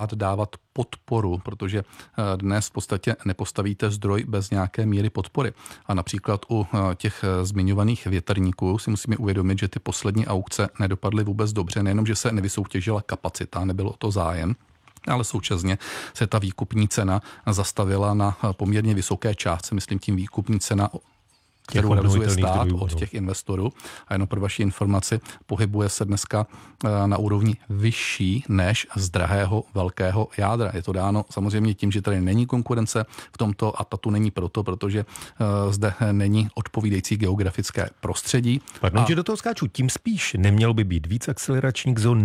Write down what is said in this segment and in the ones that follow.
dávat podporu, protože dnes v podstatě nepostavíte zdroj bez nějaké míry podpory. A například u těch zmiňovaných větrníků si musíme uvědomit, že ty poslední aukce nedopadly vůbec dobře, nejenom, že se nevysoutěžila kapacita, nebylo to zájem, ale současně se ta výkupní cena zastavila na poměrně vysoké částce, myslím tím výkupní cena, kterou realizuje stát od těch investorů. A jenom pro vaši informaci, pohybuje se dneska na úrovni vyšší než z drahého velkého jádra. Je to dáno samozřejmě tím, že tady není konkurence v tomto a ta tu není proto, protože zde není odpovídající geografické prostředí. Pardon, že do toho skáču, tím spíš neměl by být víc akceleračních zón,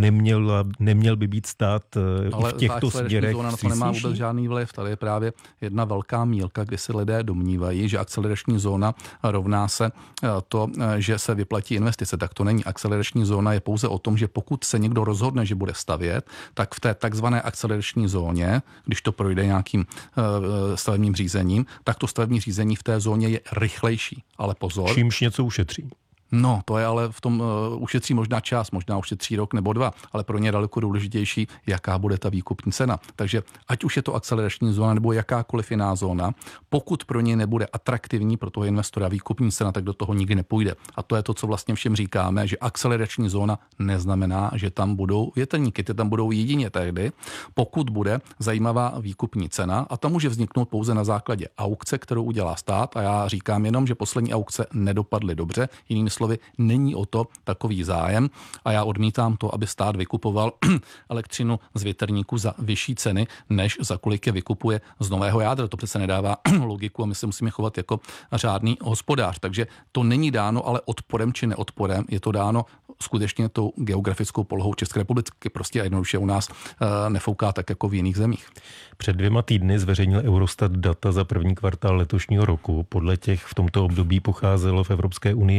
neměl by být stát v těchto směrech. Ale na to nemá vůbec žádný vliv. Tady je právě jedna velká mýlka, kdy si lidé domnívají, že akcelerační zóna rovná se to, že se vyplatí investice. Tak to není. Akcelerační zóna je pouze o tom, že pokud se někdo rozhodne, že bude stavět, tak v té takzvané akcelerační zóně, když to projde nějakým stavebním řízením, tak to stavební řízení v té zóně je rychlejší. Ale pozor. Čímž něco ušetří. No, to je ale v tom ušetří možná čas, možná ušetří rok nebo 2, ale pro ně je daleko důležitější, jaká bude ta výkupní cena. Takže ať už je to akcelerační zóna nebo jakákoliv jiná zóna, pokud pro ně nebude atraktivní pro toho investora výkupní cena, tak do toho nikdy nepůjde. A to je to, co vlastně všem říkáme, že akcelerační zóna neznamená, že tam budou větrníky, ty tam budou jedině tehdy, pokud bude zajímavá výkupní cena a ta může vzniknout pouze na základě aukce, kterou udělá stát a já říkám jenom, že poslední aukce nedopadly dobře, jinými slovy, není o to takový zájem a já odmítám to, aby stát vykupoval elektřinu z větrníku za vyšší ceny, než za kolik je vykupuje z nového jádra. To přece nedává logiku a my se musíme chovat jako řádný hospodář. Takže to není dáno ale odporem či neodporem, je to dáno skutečně tou geografickou polohou České republiky. Prostě jednoduše u nás nefouká tak jako v jiných zemích. Před 2 týdny zveřejnil Eurostat data za první kvartál letošního roku. Podle těch v tomto období pocházelo v Evropské unii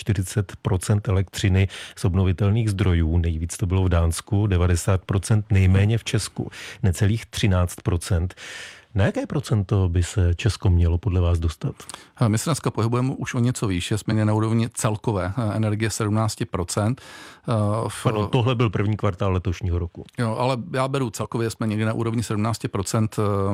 45% elektřiny z obnovitelných zdrojů. Nejvíc to bylo v Dánsku, 90%, nejméně v Česku, necelých 13%. Na jaké procento by se Česko mělo podle vás dostat? My se dneska pohybujeme už o něco výše, jsme na úrovni celkové energie 17%. Ano, tohle byl první kvartál letošního roku. Jo, ale já beru celkově, jsme někde na úrovni 17%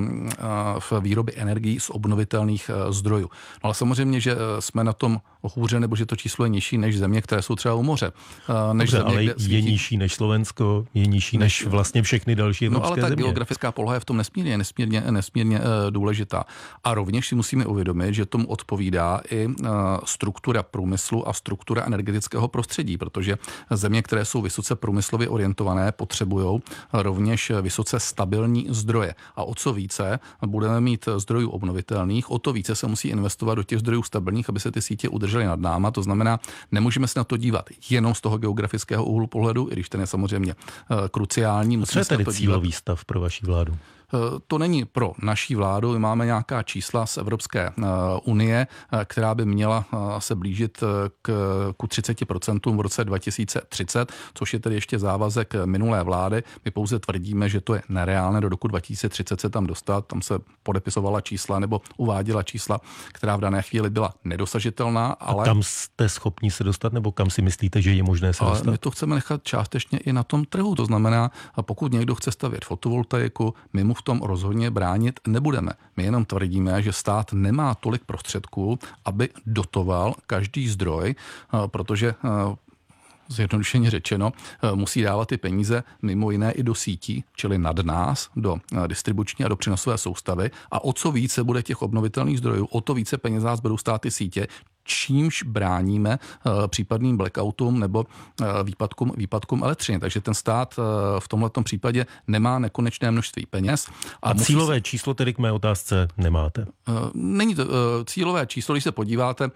v výrobě energií z obnovitelných zdrojů. No, ale samozřejmě, že jsme na tom hůře, nebo že to číslo je nižší než země, které jsou třeba u moře. Ale je nižší než Slovensko, je nižší než vlastně všechny další evropské země. No ale ta geografická poloha je v tom nesmírně důležitá. A rovněž si musíme uvědomit, že tomu odpovídá i struktura průmyslu a struktura energetického prostředí, protože země, které jsou vysoce průmyslově orientované, potřebují rovněž vysoce stabilní zdroje. A o co více budeme mít zdrojů obnovitelných, o to více se musí investovat do těch zdrojů stabilních, aby se ty sítě udržely nad náma. To znamená, nemůžeme se na to dívat jenom z toho geografického úhlu pohledu, i když ten je samozřejmě kruciální. Co je tedy cílový stav pro vaši vládu? To není pro naší vládu. My máme nějaká čísla z Evropské unie, která by měla se blížit ku 30% v roce 2030, což je tedy ještě závazek minulé vlády. My pouze tvrdíme, že to je nereálné do roku 2030 se tam dostat. Tam se podepisovala čísla nebo uváděla čísla, která v dané chvíli byla nedosažitelná. Ale... A tam jste schopni se dostat, nebo kam si myslíte, že je možné se dostat? My to chceme nechat částečně i na tom trhu. To znamená, pokud někdo chce stavět fotovoltaiku, my mu v tom rozhodně bránit nebudeme. My jenom tvrdíme, že stát nemá tolik prostředků, aby dotoval každý zdroj, protože zjednodušeně řečeno, musí dávat ty peníze mimo jiné i do sítí, čili nad nás, do distribuční a do přenosové soustavy. A o co více bude těch obnovitelných zdrojů, o to více peněz nás budou stát ty sítě, čímž bráníme případným blackoutům nebo výpadkům elektřiny. Takže ten stát v tomhletom případě nemá nekonečné množství peněz. A cílové číslo tedy k mé otázce nemáte? Není to cílové číslo, když se podíváte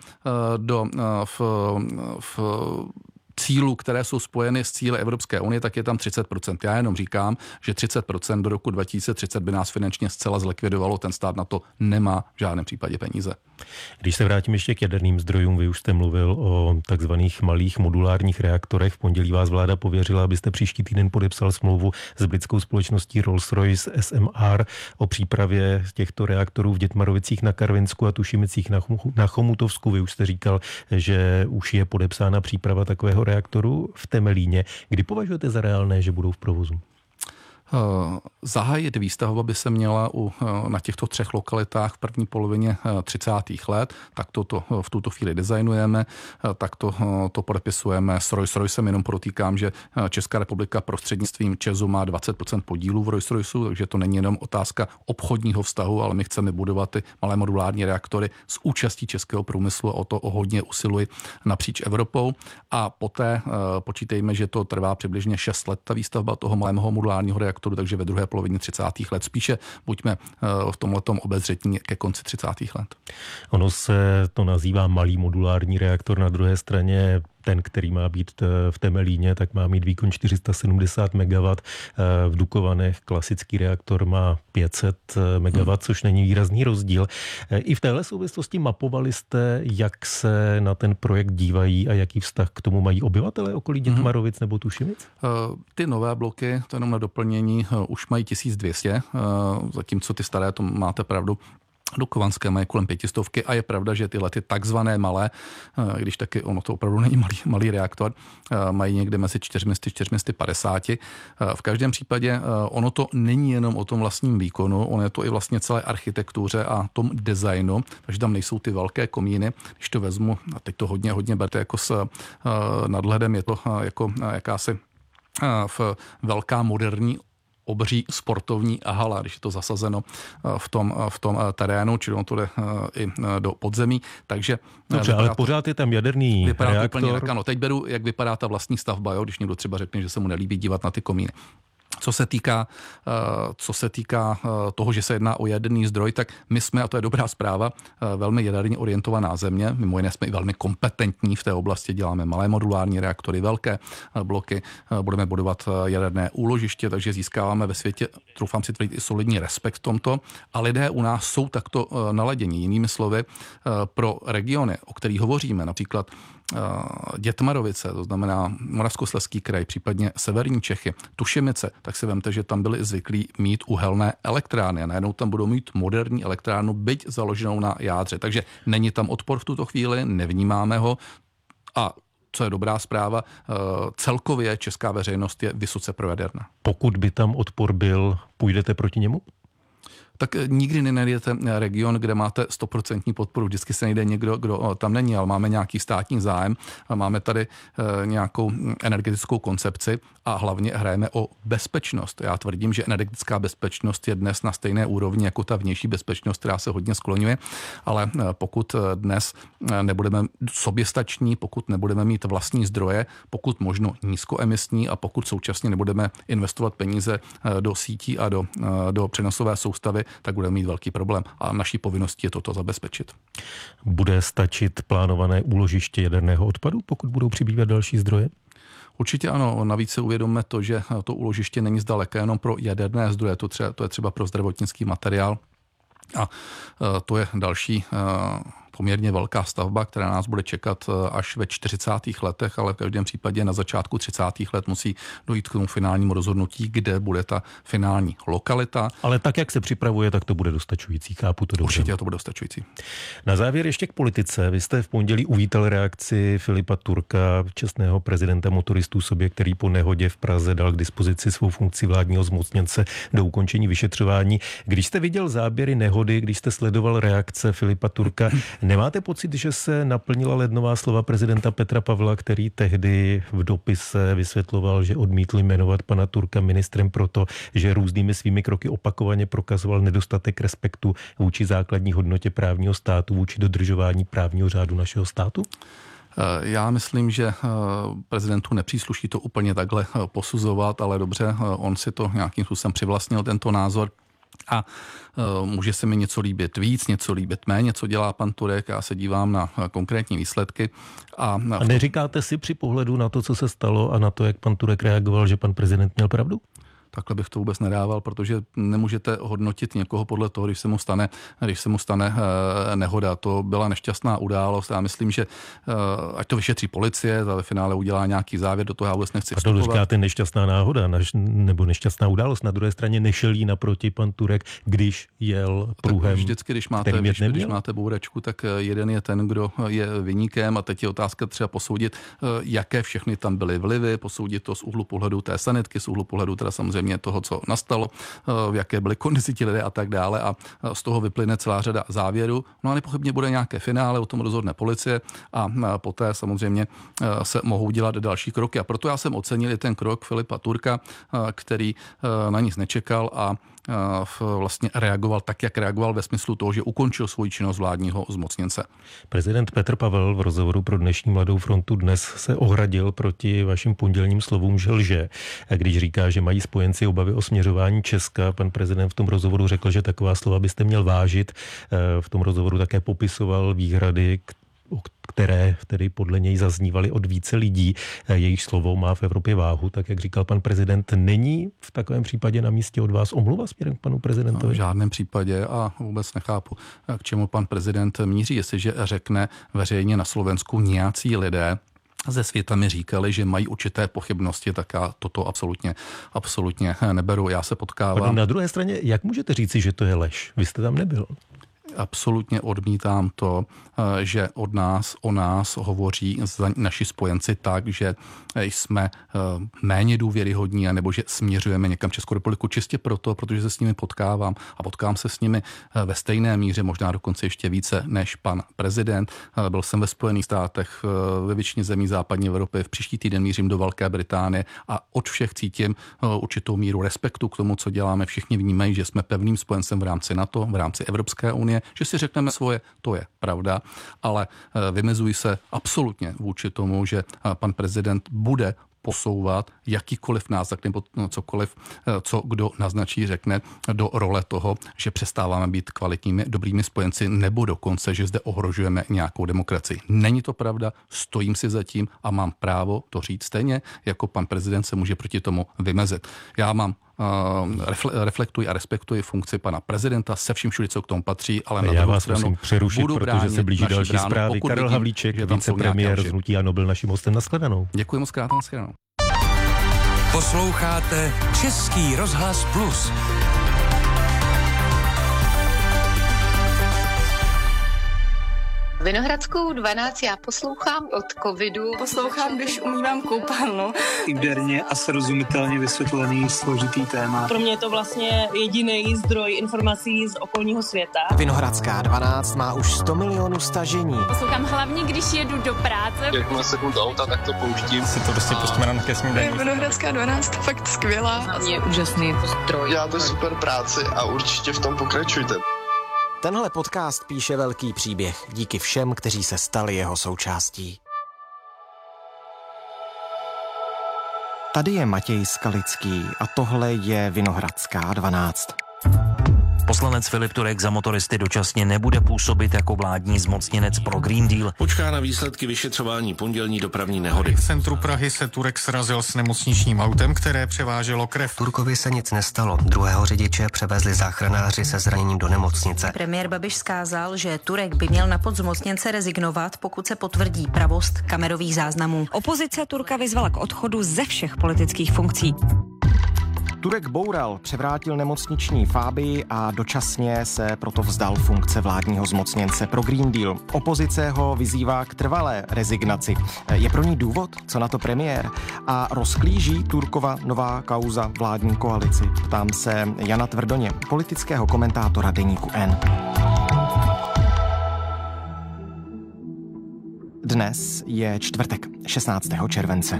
v cílů, které jsou spojeny s cíli Evropské unie, tak je tam 30%. Já jenom říkám, že 30% do roku 2030 by nás finančně zcela zlikvidovalo. Ten stát na to nemá v žádném případě peníze. Když se vrátím ještě k jaderným zdrojům, vy už jste mluvil o takzvaných malých modulárních reaktorech. V pondělí vás vláda pověřila, abyste příští týden podepsal smlouvu s britskou společností Rolls-Royce SMR o přípravě těchto reaktorů v Dětmarovicích na Karvinsku a Tušimicích na Chomutovsku. Vy už jste říkal, že už je podepsána příprava takového reaktoru v Temelíně. Kdy považujete za reálné, že budou v provozu? Zahájit výstavba by se měla na těchto 3 lokalitách v první polovině 30. let, tak to v tuto chvíli designujeme, tak to podepisujeme s Rolls-Roycem, jenom podotýkám, že Česká republika prostřednictvím ČEZu má 20% podílů v Rolls-Roycu, takže to není jenom otázka obchodního vztahu, ale my chceme budovat ty malé modulární reaktory s účastí českého průmyslu a o to hodně usiluji napříč Evropou. A poté počítejme, že to trvá přibližně 6 let, ta výstavba toho malého modulárního reaktoru, takže ve druhé polovině 30. let. Spíše buďme v tomhletom obezřetní ke konci 30. let. Ono se to nazývá malý modulární reaktor, na druhé straně ten, který má být v Temelíně, tak má mít výkon 470 MW. V Dukovanech klasický reaktor má 500 MW, což není výrazný rozdíl. I v téhle souvislosti mapovali jste, jak se na ten projekt dívají a jaký vztah k tomu mají obyvatelé okolí Dětmarovic nebo Tušimic? Ty nové bloky, to jenom na doplnění, už mají 1200, zatímco ty staré, to máte pravdu, Dukovanské mají kolem 500 a je pravda, že tyhle ty takzvané malé, když taky ono to opravdu není malý reaktor, mají někde mezi 400 a 450. V každém případě ono to není jenom o tom vlastním výkonu, ono je to i vlastně celé architektuře a tom designu, takže tam nejsou ty velké komíny. Když to vezmu, a teď to hodně berte jako s nadhledem, je to jako jakási velká moderní obří sportovní hala, když je to zasazeno v tom terénu, čili on to jde i do podzemí. Takže dobře, ale pořád je tam jaderný reaktor. Ano, teď beru, jak vypadá ta vlastní stavba, jo, když někdo třeba řekne, že se mu nelíbí dívat na ty komíny. Co se týká toho, že se jedná o jaderný zdroj, tak my jsme, a to je dobrá zpráva, velmi jaderně orientovaná země. Mimo jiné jsme i velmi kompetentní v té oblasti, děláme malé modulární reaktory, velké bloky, budeme budovat jaderné úložiště, takže získáváme ve světě, troufám si tvrdit, i solidní respekt v tomto. A lidé u nás jsou takto naladění. Jinými slovy, pro regiony, o kterých hovoříme, například Dětmarovice, to znamená Moravskoslezský kraj, případně severní Čechy, Tušimice, tak si vemte, že tam byli zvyklí mít uhelné elektrárny a najednou tam budou mít moderní elektrárnu, byť založenou na jádře. Takže není tam odpor v tuto chvíli, nevnímáme ho a co je dobrá zpráva, celkově česká veřejnost je vysoce projaderná. Pokud by tam odpor byl, půjdete proti němu? Tak nikdy nenajdete region, kde máte 100% podporu. Vždycky se najde někdo, kdo tam není, ale máme nějaký státní zájem, máme tady nějakou energetickou koncepci a hlavně hrajeme o bezpečnost. Já tvrdím, že energetická bezpečnost je dnes na stejné úrovni jako ta vnější bezpečnost, která se hodně skloňuje, ale pokud dnes nebudeme soběstační, pokud nebudeme mít vlastní zdroje, pokud možno nízkoemisní a pokud současně nebudeme investovat peníze do sítí a do přenosové soustavy, tak budeme mít velký problém a naší povinností je toto zabezpečit. Bude stačit plánované úložiště jaderného odpadu, pokud budou přibývat další zdroje? Určitě ano, navíc si uvědomme to, že to úložiště není zdaleka jenom pro jaderné zdroje, to je třeba pro zdravotnický materiál a to je další poměrně velká stavba, která nás bude čekat až ve 40. letech, ale v každém případě na začátku 30. let musí dojít k tomu finálnímu rozhodnutí, kde bude ta finální lokalita. Ale tak, jak se připravuje, tak to bude dostačující, chápu to dobře. Určitě to bude dostačující. Na závěr ještě k politice. Vy jste v pondělí uvítal reakci Filipa Turka, čestného prezidenta motoristů sobě, který po nehodě v Praze dal k dispozici svou funkci vládního zmocněnce do ukončení vyšetřování. Když jste viděl záběry nehody, když jste sledoval reakce Filipa Turka, nemáte pocit, že se naplnila lednová slova prezidenta Petra Pavla, který tehdy v dopise vysvětloval, že odmítl jmenovat pana Turka ministrem proto, že různými svými kroky opakovaně prokazoval nedostatek respektu vůči základní hodnotě právního státu, vůči dodržování právního řádu našeho státu? Já myslím, že prezidentu nepřísluší to úplně takhle posuzovat, ale dobře, on si to nějakým způsobem přivlastnil, tento názor. A může se mi něco líbit víc, něco líbit méně, co dělá pan Turek, já se dívám na konkrétní výsledky. A neříkáte si při pohledu na to, co se stalo a na to, jak pan Turek reagoval, že pan prezident měl pravdu? Takhle bych to vůbec nedával, protože nemůžete hodnotit někoho podle toho, když se mu stane nehoda. To byla nešťastná událost. Já myslím, že ať to vyšetří policie, ta ve finále udělá nějaký závěr, do toho já vůbec nechci vstupovat. A to říkáte nešťastná náhoda nebo nešťastná událost. Na druhé straně nešel jí naproti pan Turek, když jel pruhem. Vždycky, když máte bouračku, tak jeden je ten, kdo je viníkem a teď je otázka třeba posoudit, jaké všechny tam byly vlivy, posoudit to z úhlu pohledu té sanitky, z úhlu pohledu teda samozřejmě samozřejmě toho, co nastalo, v jaké byly kondici ti lidé a tak dále a z toho vyplyne celá řada závěrů. No a nepochybně bude nějaké finále, o tom rozhodne policie a poté samozřejmě se mohou dělat další kroky. A proto já jsem ocenil i ten krok Filipa Turka, který na nic nečekal a vlastně reagoval tak, jak reagoval ve smyslu toho, že ukončil svoji činnost vládního zmocněnce. Prezident Petr Pavel v rozhovoru pro dnešní Mladou frontu dnes se ohradil proti vašim pondělním slovům, že lže. A když říká, že mají spojenci obavy o směřování Česka, pan prezident v tom rozhovoru řekl, že taková slova byste měl vážit. V tom rozhovoru také popisoval výhrady, které tedy podle něj zaznívaly od více lidí. Jejich slovo má v Evropě váhu, tak jak říkal pan prezident. Není v takovém případě na místě od vás omluva směrem k panu prezidentovi? V žádném případě a vůbec nechápu, k čemu pan prezident míří. Jestliže řekne veřejně na Slovensku nějací lidé ze světa mi říkali, že mají určité pochybnosti, tak já toto absolutně neberu. Já se potkávám. Na druhé straně, jak můžete říci, že to je lež? Vy jste tam nebyl. Absolutně odmítám to, že o nás hovoří naši spojenci tak, že jsme méně důvěryhodní, nebo že směřujeme někam Českou republiku čistě proto, protože se s nimi potkávám a potkám se s nimi ve stejné míře, možná dokonce ještě více než pan prezident. Byl jsem ve Spojených státech, ve většině zemí západní Evropy, v příští týden mířím do Velké Británie a od všech cítím určitou míru respektu k tomu, co děláme. Všichni vnímají, že jsme pevným spojencem v rámci NATO, v rámci Evropské unie, že si řekneme svoje, to je pravda, ale vymezují se absolutně vůči tomu, že pan prezident bude posouvat jakýkoliv náznak nebo cokoliv, co kdo naznačí, řekne do role toho, že přestáváme být kvalitními, dobrými spojenci nebo dokonce, že zde ohrožujeme nějakou demokracii. Není to pravda, stojím si za tím a mám právo to říct stejně, jako pan prezident se může proti tomu vymezit. Já mám reflektuji a respektuji funkci pana prezidenta se vším všude, co k tomu patří, ale na druhou stranu musím přerušit, protože se blíží další zprávy. Karel Havlíček, vicepremiér z hnutí ANO, byl naším hostem. Nashledanou. Děkuji moc krát, nashledanou. Posloucháte Český rozhlas Plus. Vinohradskou 12 já poslouchám od covidu. Poslouchám, když umývám koupelnu. Interně a srozumitelně vysvětlený složitý téma. Pro mě je to vlastně jediný zdroj informací z okolního světa. Vinohradská 12 má už 100 milionů stažení. Poslouchám hlavně, když jedu do práce. Jakmile se do auta, tak to pouštím. Si to prostě pustíme na ke snídani. Vinohradská 12 fakt skvělá. Je úžasný zdroj. Děláte super práci a určitě v tom pokračujte. Tenhle podcast píše velký příběh díky všem, kteří se stali jeho součástí. Tady je Matěj Skalický a tohle je Vinohradská 12. Poslanec Filip Turek za motoristy dočasně nebude působit jako vládní zmocněnec pro Green Deal. Počká na výsledky vyšetřování pondělní dopravní nehody. V centru Prahy se Turek srazil s nemocničním autem, které převáželo krev. Turkovi se nic nestalo. Druhého řidiče převezli záchranáři se zraněním do nemocnice. Premiér Babiš vzkázal, že Turek by měl na post zmocněnce rezignovat, pokud se potvrdí pravost kamerových záznamů. Opozice Turka vyzvala k odchodu ze všech politických funkcí. Turek boural, převrátil nemocniční fábii a dočasně se proto vzdal funkce vládního zmocněnce pro Green Deal. Opozice ho vyzývá k trvalé rezignaci. Je pro ní důvod, co na to premiér? A rozklíží Turkova nová kauza vládní koalici? Ptám se Jana Tvrdoně, politického komentátora Deníku N. Dnes je čtvrtek, 16. července.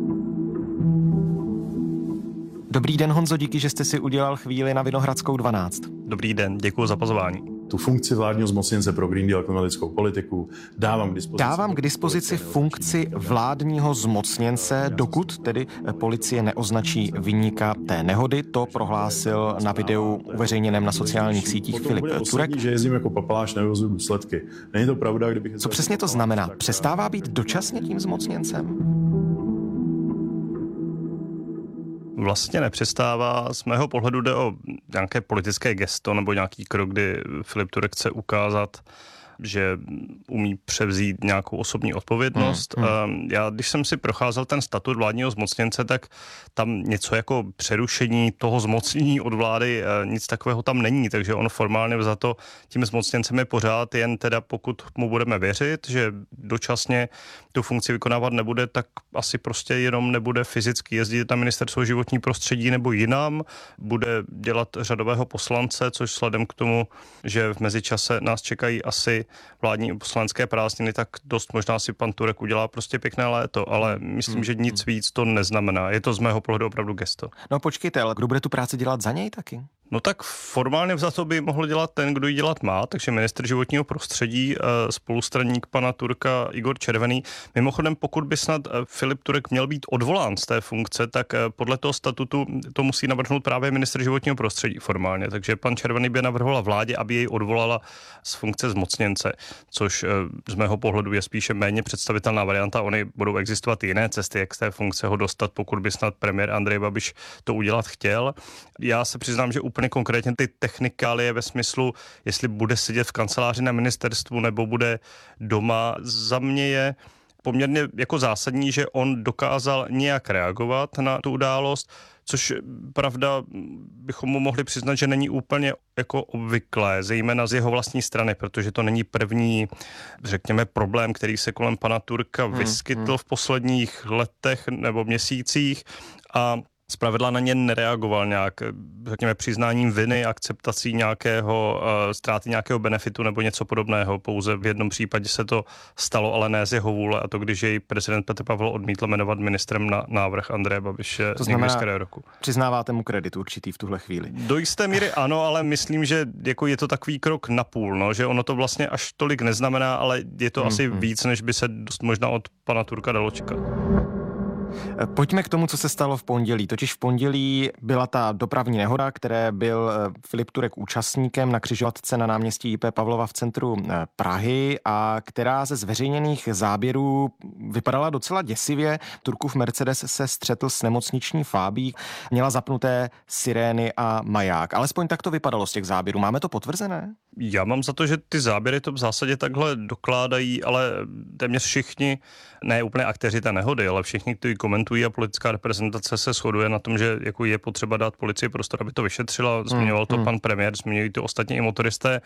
Dobrý den, Honzo, díky, že jste si udělal chvíli na Vinohradskou 12. Dobrý den, děkuji za pozvání. Tu funkci vládního zmocněnce pro Green Deal a klimatickou politiku dávám k dispozici funkci vládního zmocněnce, dokud tedy policie neoznačí viníka té nehody. To prohlásil na videu uveřejněném na sociálních sítích Filip Turek. Že jezdím jako papaláš, nevyvozuju důsledky. Není to pravda, kdybych... Co přesně to znamená? Přestává být dočasně tím zmocněncem? Vlastně nepřestává. Z mého pohledu jde o nějaké politické gesto nebo nějaký krok, kdy Filip Turek chce ukázat že umí převzít nějakou osobní odpovědnost. Já, když jsem si procházel ten statut vládního zmocněnce, tak tam něco jako přerušení toho zmocnění od vlády, nic takového tam není, takže on formálně za to tím zmocněncem je pořád, jen teda pokud mu budeme věřit, že dočasně tu funkci vykonávat nebude, tak asi prostě jenom nebude fyzicky jezdit na ministerstvo životní prostředí nebo jinam, bude dělat řadového poslance, což vzhledem k tomu, že v mezičase nás čekají asi vládní poslanecké prázdniny, tak dost možná si pan Turek udělá prostě pěkné léto, ale myslím, že nic víc to neznamená. Je to z mého pohledu opravdu gesto. No počkejte, ale kdo bude tu práci dělat za něj taky? No tak formálně za to by mohl dělat ten, kdo ji dělat má, takže ministr životního prostředí, spolustraník pana Turka Igor Červený. Mimochodem, pokud by snad Filip Turek měl být odvolán z té funkce, tak podle toho statutu to musí navrhnout právě ministr životního prostředí formálně. Takže pan Červený by navrhoval vládě, aby jej odvolala z funkce zmocněnce, což z mého pohledu je spíše méně představitelná varianta. Ony budou existovat jiné cesty, jak z té funkce ho dostat, pokud by snad premiér Andrej Babiš to udělat chtěl. Já se přiznám, že úplně konkrétně ty technikálie ve smyslu, jestli bude sedět v kanceláři na ministerstvu nebo bude doma, za mě je poměrně jako zásadní, že on dokázal nějak reagovat na tu událost, což pravda bychom mu mohli přiznat, že není úplně jako obvyklé, zejména z jeho vlastní strany, protože to není první, řekněme, problém, který se kolem pana Turka vyskytl v posledních letech nebo měsících a zpravidla na ně nereagoval nějak, řekněme, přiznáním viny, akceptací nějakého, ztráty nějakého benefitu nebo něco podobného. Pouze v jednom případě se to stalo, ale ne z jeho vůle, a to když jej prezident Petr Pavel odmítl jmenovat ministrem na návrh Andreje Babiše někdy z kraje roku. Přiznáváte mu kredit určitý v tuhle chvíli? Do jisté míry ano, ale myslím, že jako je to takový krok napůl, no, že ono to vlastně až tolik neznamená, ale je to asi víc, než by se dost možná od pana Turka dalo čekat. Pojďme k tomu, co se stalo v pondělí. Totiž v pondělí byla ta dopravní nehoda, které byl Filip Turek účastníkem na křižovatce na náměstí IP Pavlova v centru Prahy a která ze zveřejněných záběrů vypadala docela děsivě. Turkův Mercedes se střetl s nemocniční Fábí, měla zapnuté sirény a maják. Alespoň tak to vypadalo z těch záběrů. Máme to potvrzené? Já mám za to, že ty záběry to v zásadě takhle dokládají, ale téměř všichni, ne úplně aktéři té nehody, ale všichni, kteří komentují a politická reprezentace se shoduje na tom, že jako je potřeba dát policii prostor, aby to vyšetřila. Zmiňoval to pan premiér, zmiňují to ostatně i motoristé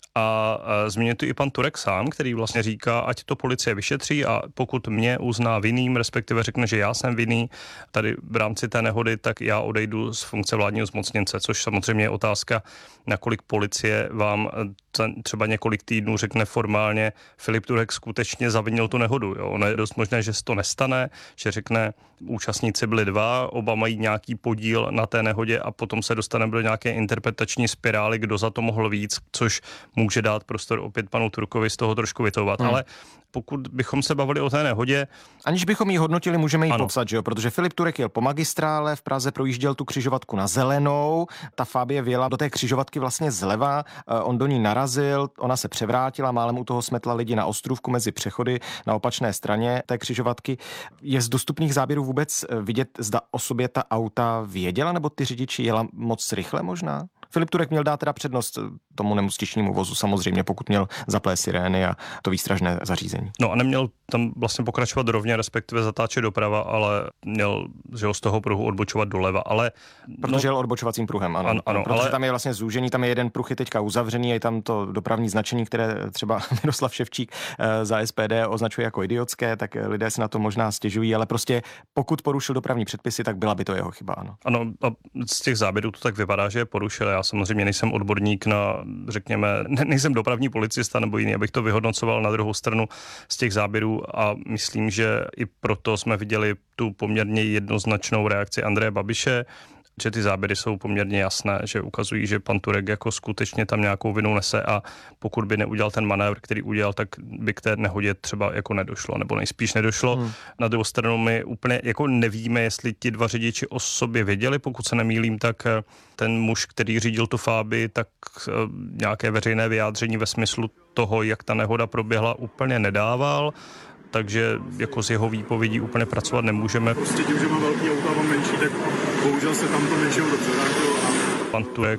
a zmiňuje to i pan Turek sám, který vlastně říká, ať to policie vyšetří a pokud mě uzná vinným, respektive řekne, že já jsem vinný tady v rámci té nehody, tak já odejdu z funkce vládního zmocněnce, což samozřejmě je otázka, nakolik policie vám třeba několik týdnů řekne formálně, Filip Turek skutečně zavinil tu nehodu. Jo. Ono je dost možné, že se to nestane, že řekne, účastníci byli dva, oba mají nějaký podíl na té nehodě a potom se dostaneme do nějaké interpretační spirály, kdo za to mohl víc, což může dát prostor opět panu Turkovi z toho trošku vytouvat. Ale pokud bychom se bavili o té nehodě... Aniž bychom ji hodnotili, můžeme ji popsat, že jo? Protože Filip Turek jel po magistrále, v Praze projížděl tu křižovatku na zelenou, ta Fabie vjela do té křižovatky vlastně zleva, on do ní narazil, ona se převrátila, málem u toho smetla lidi na ostrůvku mezi přechody na opačné straně té křižovatky. Je z dostupných záběrů vůbec vidět, zda o sobě ta auta věděla, nebo ty řidiči jela moc rychle možná? Filip Turek měl dát teda přednost tomu nemocničnímu vozu, samozřejmě, pokud měl zaplé sirény a to výstražné zařízení. No a neměl tam vlastně pokračovat rovně, respektive zatáčet doprava, ale měl z toho pruhu odbočovat doleva, ale... Protože jel odbočovacím pruhem, ano. Protože ale... tam je vlastně zúžený, tam je jeden pruh je teďka uzavřený, je tam to dopravní značení, které třeba Miroslav Ševčík za SPD označuje jako idiotské, tak lidé si na to možná stěžují, ale prostě pokud porušil dopravní předpisy, tak byla by to jeho chyba, ano. Ano, a z těch záběrů to tak vypadá, že je porušil. Já samozřejmě nejsem odborník na, řekněme, nejsem dopravní policista nebo jiný, abych to vyhodnocoval. Na druhou stranu z těch záběrů a myslím, že i proto jsme viděli tu poměrně jednoznačnou reakci Andreje Babiše, že ty záběry jsou poměrně jasné, že ukazují, že pan Turek jako skutečně tam nějakou vinu nese a pokud by neudělal ten manévr, který udělal, tak by k té nehodě třeba jako nedošlo, nebo nejspíš nedošlo. Na druhou stranu my úplně jako nevíme, jestli ti dva řidiči o sobě věděli, pokud se nemýlím, tak ten muž, který řídil tu Fábii, tak nějaké veřejné vyjádření ve smyslu toho, jak ta nehoda proběhla, úplně nedával. Takže jako z jeho výpovědí úplně pracovat nemůžeme. Prostě tím, že má velký auto a mám menší, tak bohužel se tam to menšího dobře vrátilo. Pan Turek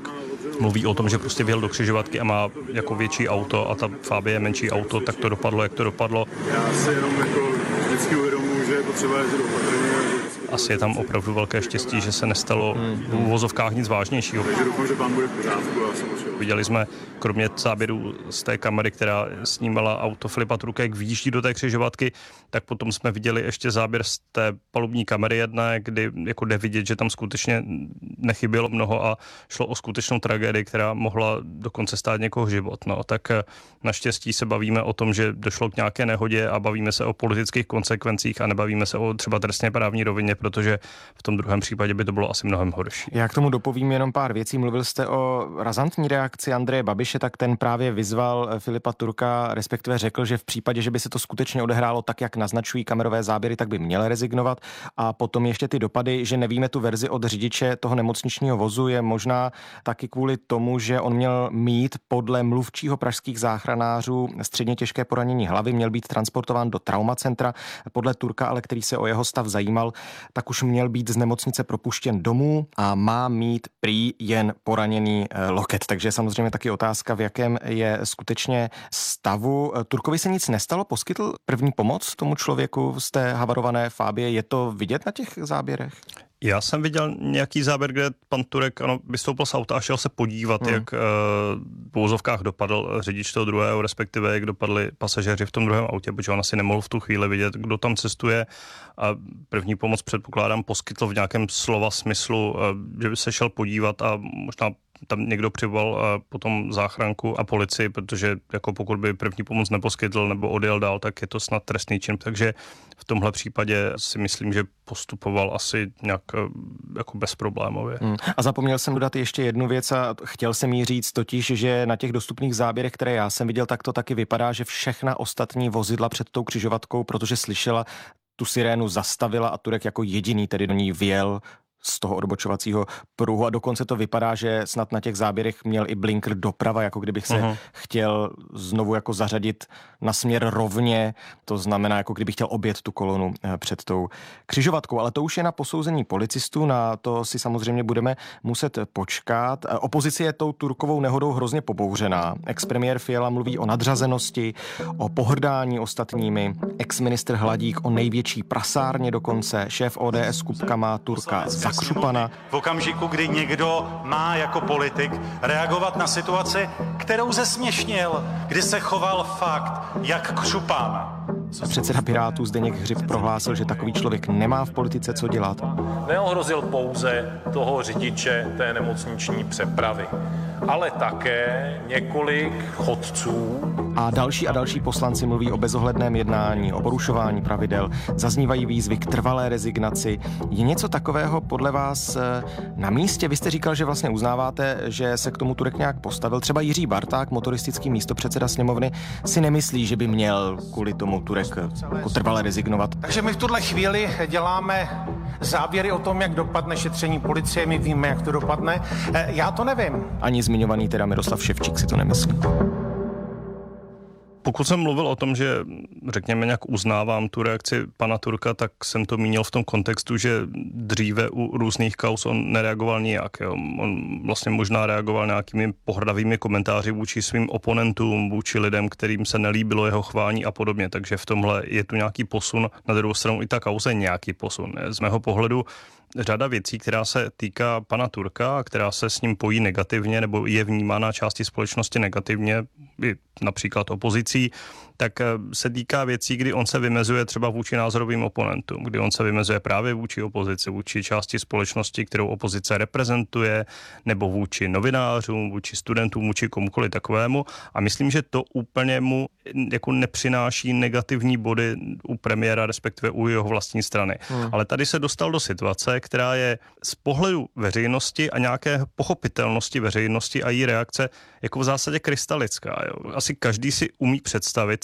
mluví o tom, že prostě vjel do křižovatky a má jako větší auto a ta Fabie je menší auto, tak to dopadlo, jak to dopadlo. Já si jenom jako vždycky uvědomuji, že je potřeba jezdit opatrně. Asi je tam opravdu velké štěstí, že se nestalo v uvozovkách nic vážnějšího. Takže doufám, že pán bude v pořádku. Viděli jsme, kromě záběru z té kamery, která snímala auto Filipa Turka, jak vyjíždí do té křižovatky, tak potom jsme viděli ještě záběr z té palubní kamery jedné, kdy jako jde vidět, že tam skutečně nechybělo mnoho a šlo o skutečnou tragédii, která mohla dokonce stát někoho život. No, tak naštěstí se bavíme o tom, že došlo k nějaké nehodě a bavíme se o politických konsekvencích a nebavíme se o třeba trestně právní rovině, protože v tom druhém případě by to bylo asi mnohem horší. Já k tomu dopovím jenom pár věcí. Mluvil jste o razantní reakci Andreje Babiše, tak ten právě vyzval Filipa Turka, respektive řekl, že v případě, že by se to skutečně odehrálo tak, jak naznačují kamerové záběry, tak by měl rezignovat. A potom ještě ty dopady, že nevíme tu verzi od řidiče toho nemocničního vozu, je možná taky kvůli tomu, že on měl mít podle mluvčího pražských záchranářů středně těžké poranění hlavy, měl být transportován do traumacentra. Podle Turka, ale který se o jeho stav zajímal, tak už měl být z nemocnice propuštěn domů a má mít prý jen poraněný loket. Takže samozřejmě taky otázka, v jakém je skutečně stavu. Turkovi se nic nestalo? Poskytl první pomoc tomu člověku z té havarované Fabie? Je to vidět na těch záběrech? Já jsem viděl nějaký záběr, kde pan Turek vystoupil z auta a šel se podívat, jak v pouzovkách dopadl řidič toho druhého, respektive jak dopadli pasažéři v tom druhém autě, protože on asi nemohl v tu chvíli vidět, kdo tam cestuje, a první pomoc předpokládám poskytl v nějakém slova smyslu, že by se šel podívat a možná tam někdo přivolal potom záchranku a policii, protože jako pokud by první pomoc neposkytl nebo odjel dál, tak je to snad trestný čin. Takže v tomhle případě si myslím, že postupoval asi nějak jako bezproblémově. A zapomněl jsem dodat ještě jednu věc a chtěl jsem jí říct, totiž, že na těch dostupných záběrech, které já jsem viděl, tak to taky vypadá, že všechna ostatní vozidla před tou křižovatkou, protože slyšela tu sirénu, zastavila a Turek jako jediný tedy do ní vjel z toho odbočovacího pruhu a dokonce to vypadá, že snad na těch záběrech měl i blinker doprava, jako kdybych se chtěl znovu jako zařadit na směr rovně, to znamená, jako kdybych chtěl objet tu kolonu před tou křižovatkou, ale to už je na posouzení policistů, na to si samozřejmě budeme muset počkat. Opozice je tou Turkovou nehodou hrozně pobouřená. Expremiér Fiala mluví o nadřazenosti, o pohrdání ostatními, exministr Hladík o největší prasárně dokonce, šéf ODS Kupka má Turka zakřupana. V okamžiku, kdy někdo má jako politik reagovat na situaci, kterou zesměšnil, kdy se choval fakt, jak křupán. Předseda Pirátů Zdeněk Hřib prohlásil, že takový člověk nemá v politice co dělat. Neohrozil pouze toho řidiče té nemocniční přepravy, ale také několik chodců. A další poslanci mluví o bezohledném jednání, o porušování pravidel, zaznívají výzvy k trvalé rezignaci. Je něco takového podle vás na místě? Vy jste říkal, že vlastně uznáváte, že se k tomu Turek nějak postavil. Třeba Jiří Barták, motoristický místopředseda sněmovny, si nemyslí, že by měl kvůli tomu Turek jako trvale rezignovat. Takže my v tuhle chvíli děláme závěry o tom, jak dopadne šetření policie, my víme, jak to dopadne. Já to nevím. Ani zmiňovaný teda Miroslav Ševčík si to nemyslí. Pokud jsem mluvil o tom, že řekněme nějak uznávám tu reakci pana Turka, tak jsem to mínil v tom kontextu, že dříve u různých kauz on nereagoval nijak. Jo. On vlastně možná reagoval nějakými pohrdavými komentáři vůči svým oponentům, vůči lidem, kterým se nelíbilo jeho chování a podobně. Takže v tomhle je tu nějaký posun. Na druhou stranu i ta kauza je nějaký posun. Z mého pohledu řada věcí, která se týká pana Turka, která se s ním pojí negativně nebo je vnímána části společnosti negativně, například opozicí, tak se týká věcí, kdy on se vymezuje třeba vůči názorovým oponentům, kdy on se vymezuje právě vůči opozici, vůči části společnosti, kterou opozice reprezentuje, nebo vůči novinářům, vůči studentům, vůči komukoli takovému. A myslím, že to úplně mu jako nepřináší negativní body u premiéra, respektive u jeho vlastní strany. Ale tady se dostal do situace, která je z pohledu veřejnosti a nějaké pochopitelnosti veřejnosti a její reakce jako v zásadě krystalická. Jo. Asi každý si umí představit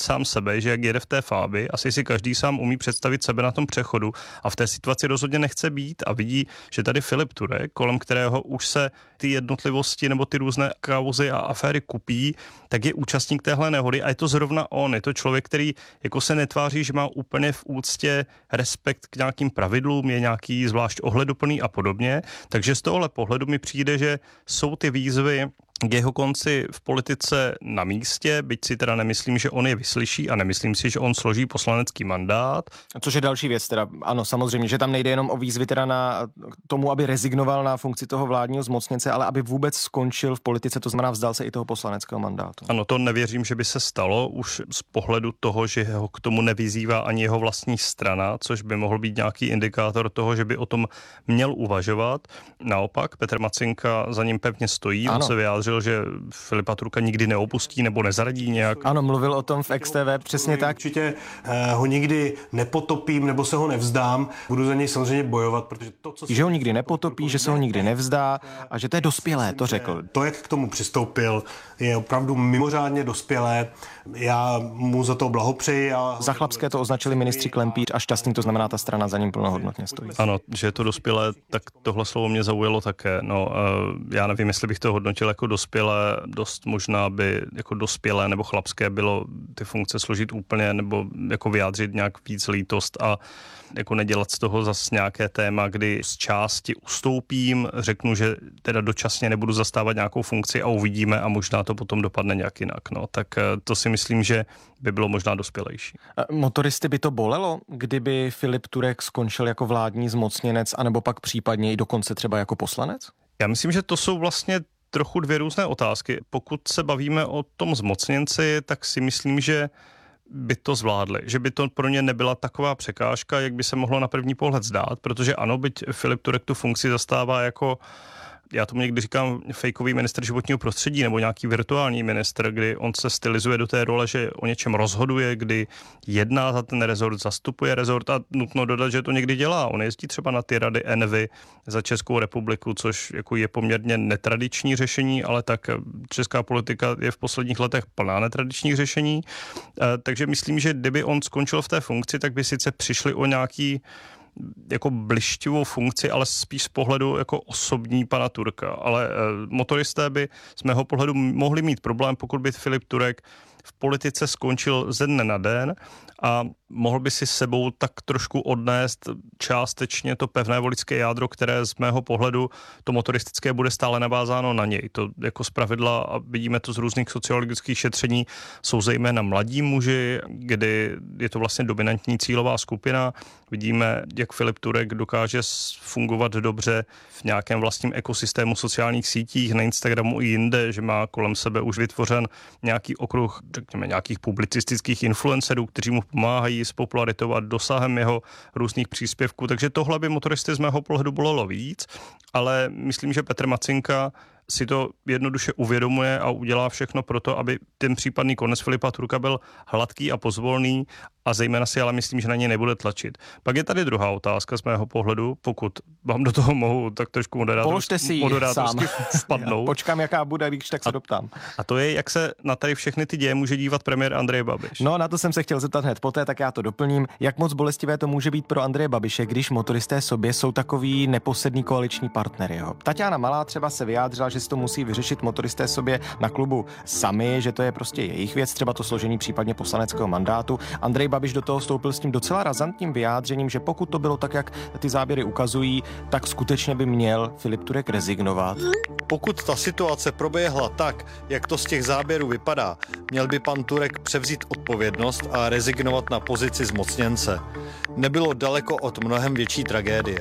sám sebe, že jak jede v té fábi, asi si každý sám umí představit sebe na tom přechodu a v té situaci rozhodně nechce být a vidí, že tady Filip Turek, kolem kterého už se ty jednotlivosti nebo ty různé kauzy a aféry kupí, tak je účastník téhle nehody a je to zrovna on, je to člověk, který jako se netváří, že má úplně v úctě respekt k nějakým pravidlům, je nějaký zvlášť ohleduplný a podobně, takže z tohohle pohledu mi přijde, že jsou ty výzvy k jeho konci v politice na místě, byť si teda nemyslím, že on je vyslyší a nemyslím si, že on složí poslanecký mandát. Což je další věc teda, ano, samozřejmě, že tam nejde jenom o výzvy teda na tomu, aby rezignoval na funkci toho vládního zmocněnce, ale aby vůbec skončil v politice, to znamená vzdal se i toho poslaneckého mandátu. Ano, to nevěřím, že by se stalo už z pohledu toho, že ho k tomu nevyzývá ani jeho vlastní strana, což by mohl být nějaký indikátor toho, že by o tom měl uvažovat. Naopak, Petr Macinka za ním pevně stojí, on se vyjádřil, že Filipa Turka nikdy neopustí nebo nezaradí nějak. Ano, mluvil o tom v XTV, přesně tak. Určitě ho nikdy nepotopím nebo se ho nevzdám, budu za něj samozřejmě bojovat, protože to, co... Že ho nikdy nepotopí, že se ho nikdy nevzdá a že to je dospělé, to řekl. To, jak k tomu přistoupil, je opravdu mimořádně dospělé. Já mu za to blahopřeji. Za chlapské to označili ministři Klempíř a Šťastný, to znamená, ta strana za ním plnohodnotně stojí. Ano, že je to dospělé, tak tohle slovo mě zaujalo také. No, já nevím, jestli bych to hodnotil jako dospělé, dost možná by jako dospělé nebo chlapské bylo ty funkce složit úplně nebo jako vyjádřit nějak víc lítost a jako nedělat z toho zas nějaké téma, kdy z části ustoupím, řeknu, že teda dočasně nebudu zastávat nějakou funkci a uvidíme a možná to potom dopadne nějak jinak. No. Tak to si myslím, že by bylo možná dospělejší. Motoristy by to bolelo, kdyby Filip Turek skončil jako vládní zmocněnec anebo pak případně i dokonce třeba jako poslanec? Já myslím, že to jsou vlastně trochu dvě různé otázky. Pokud se bavíme o tom zmocněnci, tak si myslím, že by to zvládli, že by to pro ně nebyla taková překážka, jak by se mohlo na první pohled zdát, protože ano, byť Filip Turek tu funkci zastává jako, já tomu někdy říkám, fejkový ministr životního prostředí nebo nějaký virtuální ministr, kdy on se stylizuje do té role, že o něčem rozhoduje, kdy jedná za ten rezort, zastupuje rezort a nutno dodat, že to někdy dělá. On jezdí třeba na ty rady ENVY za Českou republiku, což jako je poměrně netradiční řešení, ale tak česká politika je v posledních letech plná netradičních řešení. Takže myslím, že kdyby on skončil v té funkci, tak by sice přišli o nějaký jako blištivou funkci, ale spíš z pohledu jako osobní pana Turka. Ale motoristé by z mého pohledu mohli mít problém, pokud by Filip Turek v politice skončil ze dne na den a mohl by si s sebou tak trošku odnést částečně to pevné voličské jádro, které z mého pohledu to motoristické bude stále navázáno na něj. To jako zpravidla, a vidíme to z různých sociologických šetření, jsou zejména mladí muži, kdy je to vlastně dominantní cílová skupina. Vidíme, jak Filip Turek dokáže fungovat dobře v nějakém vlastním ekosystému sociálních sítích, na Instagramu i jinde, že má kolem sebe už vytvořen nějaký okruh, řekněme, nějakých publicistických influencerů, kteří mu pomáhají s popularitou a dosahem jeho různých příspěvků. Takže tohle by motoristy z mého pohledu bolelo víc, ale myslím, že Petr Macinka si to jednoduše uvědomuje a udělá všechno pro to, aby ten případný konec Filipa Turka byl hladký a pozvolný a zejména si ale myslím, že na ně nebude tlačit. Pak je tady druhá otázka z mého pohledu, pokud vám do toho mohu tak trošku moderátorsky vpadnout. Počkám, jaká bude, víš, tak se doptám. A to je, jak se na tady všechny ty děje může dívat premiér Andrej Babiš. No, na to jsem se chtěl zeptat hned poté, tak já to doplním. Jak moc bolestivé to může být pro Andreje Babiše, když motoristé sobě jsou takový neposedný koaliční partnery. Jo? Taťána Malá třeba se vyjádřila, že si to musí vyřešit motoristé sobě na klubu sami, že to je prostě jejich věc, třeba to složení případně poslaneckého mandátu. Andrej Babiš do toho vstoupil s tím docela razantním vyjádřením, že pokud to bylo tak, jak ty záběry ukazují, tak skutečně by měl Filip Turek rezignovat. Pokud ta situace proběhla tak, jak to z těch záběrů vypadá, měl by pan Turek převzít odpovědnost a rezignovat na pozici zmocněnce. Nebylo daleko od mnohem větší tragédie.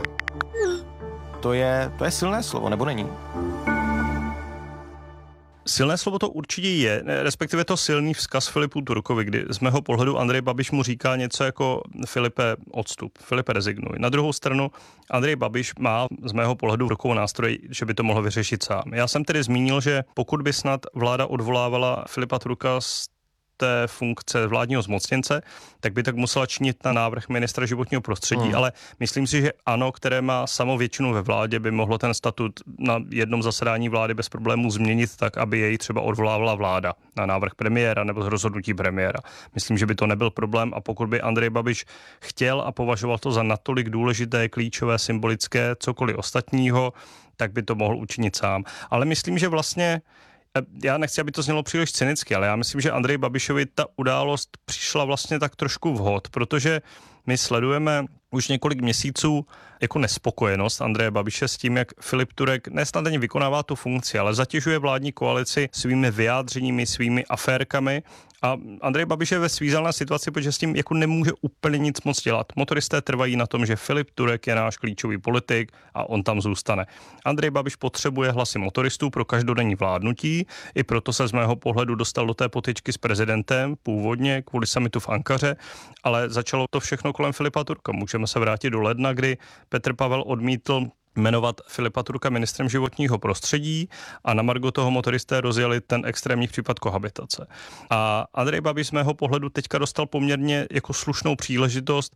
To je silné slovo, nebo není? Silné slovo to určitě je, respektive to silný vzkaz Filipu Turkovi, kdy z mého pohledu Andrej Babiš mu říká něco jako Filipe, odstup, Filipe, rezignuj. Na druhou stranu Andrej Babiš má z mého pohledu v rukou nástroj, že by to mohl vyřešit sám. Já jsem tedy zmínil, že pokud by snad vláda odvolávala Filipa Turka z té funkce vládního zmocněnce, tak by tak musela činit na návrh ministra životního prostředí, ale myslím si, že ANO, které má samovětšinu ve vládě, by mohlo ten statut na jednom zasedání vlády bez problémů změnit tak, aby jej třeba odvolávala vláda na návrh premiéra nebo z rozhodnutí premiéra. Myslím, že by to nebyl problém a pokud by Andrej Babiš chtěl a považoval to za natolik důležité, klíčové, symbolické, cokoliv ostatního, tak by to mohl učinit sám. Ale myslím, že vlastně já nechci, aby to znělo příliš cynicky, ale já myslím, že Andrej Babišovi ta událost přišla vlastně tak trošku vhod, protože my sledujeme už několik měsíců jako nespokojenost Andreje Babiše s tím, jak Filip Turek nesnad ani vykonává tu funkci, ale zatěžuje vládní koalici svými vyjádřeními, svými aférkami. A Andrej Babiš je ve svízelné situaci, protože s tím jako nemůže úplně nic moc dělat. Motoristé trvají na tom, že Filip Turek je náš klíčový politik a on tam zůstane. Andrej Babiš potřebuje hlasy motoristů pro každodenní vládnutí, i proto se z mého pohledu dostal do té potyčky s prezidentem, původně kvůli summitu v Ankaře, ale začalo to všechno kolem Filipa Turka. Můžeme se vrátit do ledna, kdy Petr Pavel odmítl jmenovat Filipa Turka ministrem životního prostředí a na margo toho motoristé rozjeli ten extrémní případ kohabitace. A Andrej Babiš z mého pohledu teďka dostal poměrně jako slušnou příležitost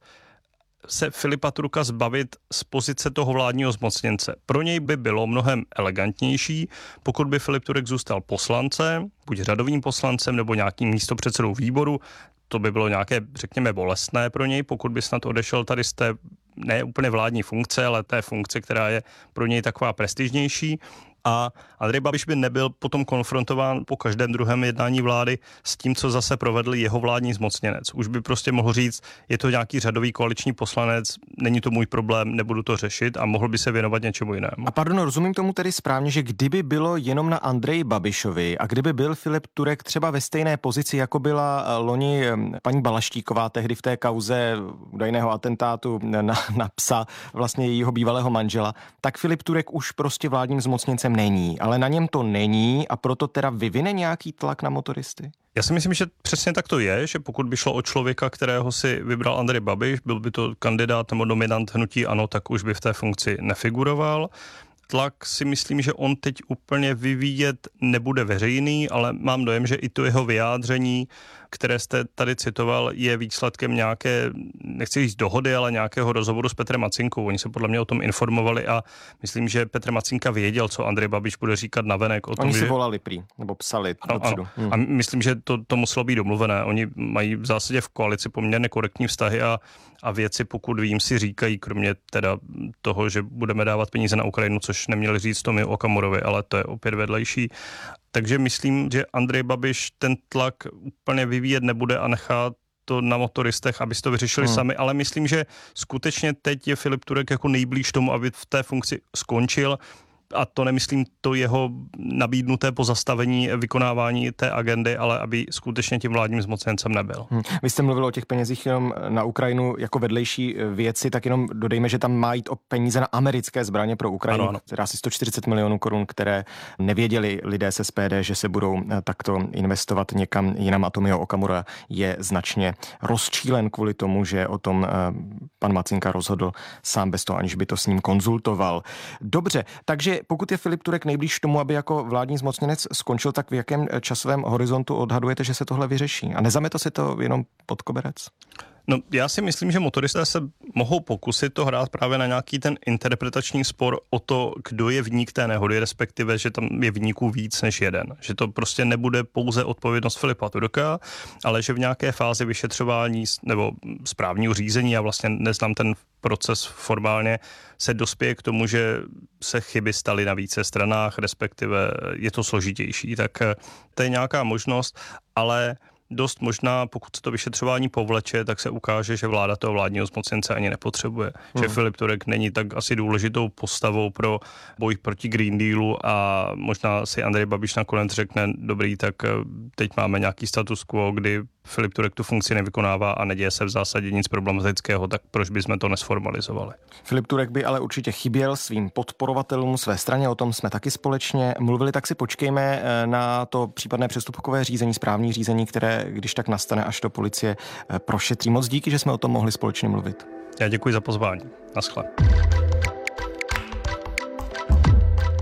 se Filipa Turka zbavit z pozice toho vládního zmocněnce. Pro něj by bylo mnohem elegantnější, pokud by Filip Turek zůstal poslancem, buď řadovým poslancem nebo nějakým místopředsedou výboru. To by bylo nějaké, řekněme, bolestné pro něj, pokud by snad odešel tady z té ne úplně vládní funkce, ale té funkce, která je pro něj taková prestižnější. A Andrej Babiš by nebyl potom konfrontován po každém druhém jednání vlády s tím, co zase provedl jeho vládní zmocněnec. Už by prostě mohl říct, je to nějaký řadový koaliční poslanec, není to můj problém, nebudu to řešit a mohl by se věnovat něčemu jinému. A pardon, rozumím tomu tedy správně, že kdyby bylo jenom na Andreji Babišovi a kdyby byl Filip Turek třeba ve stejné pozici, jako byla loni paní Balaštíková tehdy v té kauze údajného atentátu na psa vlastně jejího bývalého manžela, tak Filip Turek už prostě vládním zmocněncem není, ale na něm to není a proto teda vyvine nějaký tlak na motoristy? Já si myslím, že přesně tak to je, že pokud by šlo o člověka, kterého si vybral Andrej Babiš, byl by to kandidát nebo nominant hnutí ANO, tak už by v té funkci nefiguroval. Tlak si myslím, že on teď úplně vyvíjet nebude veřejný, ale mám dojem, že i to jeho vyjádření, které jste tady citoval, je výsledkem nějaké, nechci říct dohody, ale nějakého rozhovoru s Petrem Macinkou. Oni se podle mě o tom informovali a myslím, že Petr Macinka věděl, co Andrej Babiš bude říkat navenek. Oni si volali prý, nebo psali. Ano. A myslím, že to muselo být domluvené. Oni mají v zásadě v koalici poměrně korektní vztahy a věci, pokud vím, si říkají, kromě teda toho, že budeme dávat peníze na Ukrajinu, což neměli říct Tomio Okamurovi, ale to je opět vedlejší. Takže myslím, že Andrej Babiš ten tlak úplně vyvíjet nebude a nechá to na motoristech, aby si to vyřešili sami, ale myslím, že skutečně teď je Filip Turek jako nejblíž tomu, aby v té funkci skončil. A to nemyslím to jeho nabídnuté pozastavení vykonávání té agendy, ale aby skutečně tím vládním zmocněncem nebyl. Vy jste mluvil o těch penězích jenom na Ukrajinu jako vedlejší věci, tak jenom dodejme, že tam má jít o peníze na americké zbraně pro Ukrajinu, teda asi 140 milionů korun, které nevěděli lidé z SPD, že se budou takto investovat někam jinam a Tomio Okamura je značně rozčílen kvůli tomu, že o tom pan Macinka rozhodl sám bez toho, aniž by to s ním konzultoval. Dobře, takže pokud je Filip Turek nejblíž tomu, aby jako vládní zmocněnec skončil, tak v jakém časovém horizontu odhadujete, že se tohle vyřeší? A nezamete si to jenom pod koberec? No, já si myslím, že motoristé se mohou pokusit to hrát právě na nějaký ten interpretační spor o to, kdo je viník té nehody, respektive, že tam je viníků víc než jeden. Že to prostě nebude pouze odpovědnost Filipa Turka, ale že v nějaké fázi vyšetřování nebo správního řízení, já vlastně neznám ten proces formálně, se dospěje k tomu, že se chyby staly na více stranách, respektive je to složitější. Tak to je nějaká možnost, ale dost možná, pokud se to vyšetřování povleče, tak se ukáže, že vláda toho vládního zmocněnce ani nepotřebuje. Že Filip Turek není tak asi důležitou postavou pro boj proti Green Dealu a možná si Andrej Babiš nakonec řekne, dobrý, tak teď máme nějaký status quo, kdy Filip Turek tu funkci nevykonává a neděje se v zásadě nic problematického, tak proč bychom to nesformalizovali? Filip Turek by ale určitě chyběl svým podporovatelům své straně, o tom jsme taky společně mluvili, tak si počkejme na to případné přestupkové řízení, správní řízení, které když tak nastane, až to policie prošetří. Moc díky, že jsme o tom mohli společně mluvit. Já děkuji za pozvání. Naschle.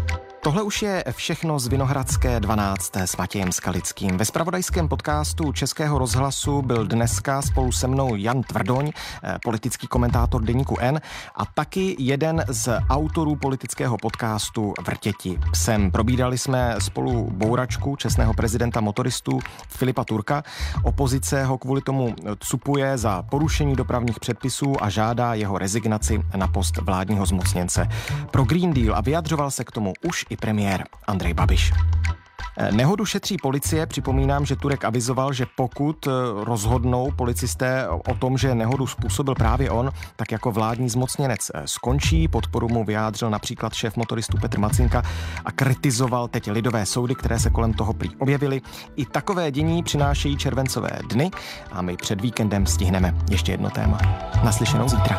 Tohle už je všechno z Vinohradské 12. s Matějem Skalickým. Ve zpravodajském podcastu Českého rozhlasu byl dneska spolu se mnou Jan Tvrdoň, politický komentátor deníku N a taky jeden z autorů politického podcastu Vrtěti psem. Probídali jsme spolu bouračku čestného prezidenta motoristů Filipa Turka. Opozice ho kvůli tomu cupuje za porušení dopravních předpisů a žádá jeho rezignaci na post vládního zmocněnce pro Green Deal a vyjadřoval se k tomu už i premiér Andrej Babiš. Nehodu šetří policie. Připomínám, že Turek avizoval, že pokud rozhodnou policisté o tom, že nehodu způsobil právě on, tak jako vládní zmocněnec skončí. Podporu mu vyjádřil například šéf motoristů Petr Macinka a kritizoval teď lidové soudy, které se kolem toho prý objevily. I takové dění přinášejí červencové dny a my před víkendem stihneme ještě jedno téma. Naslyšenou zítra.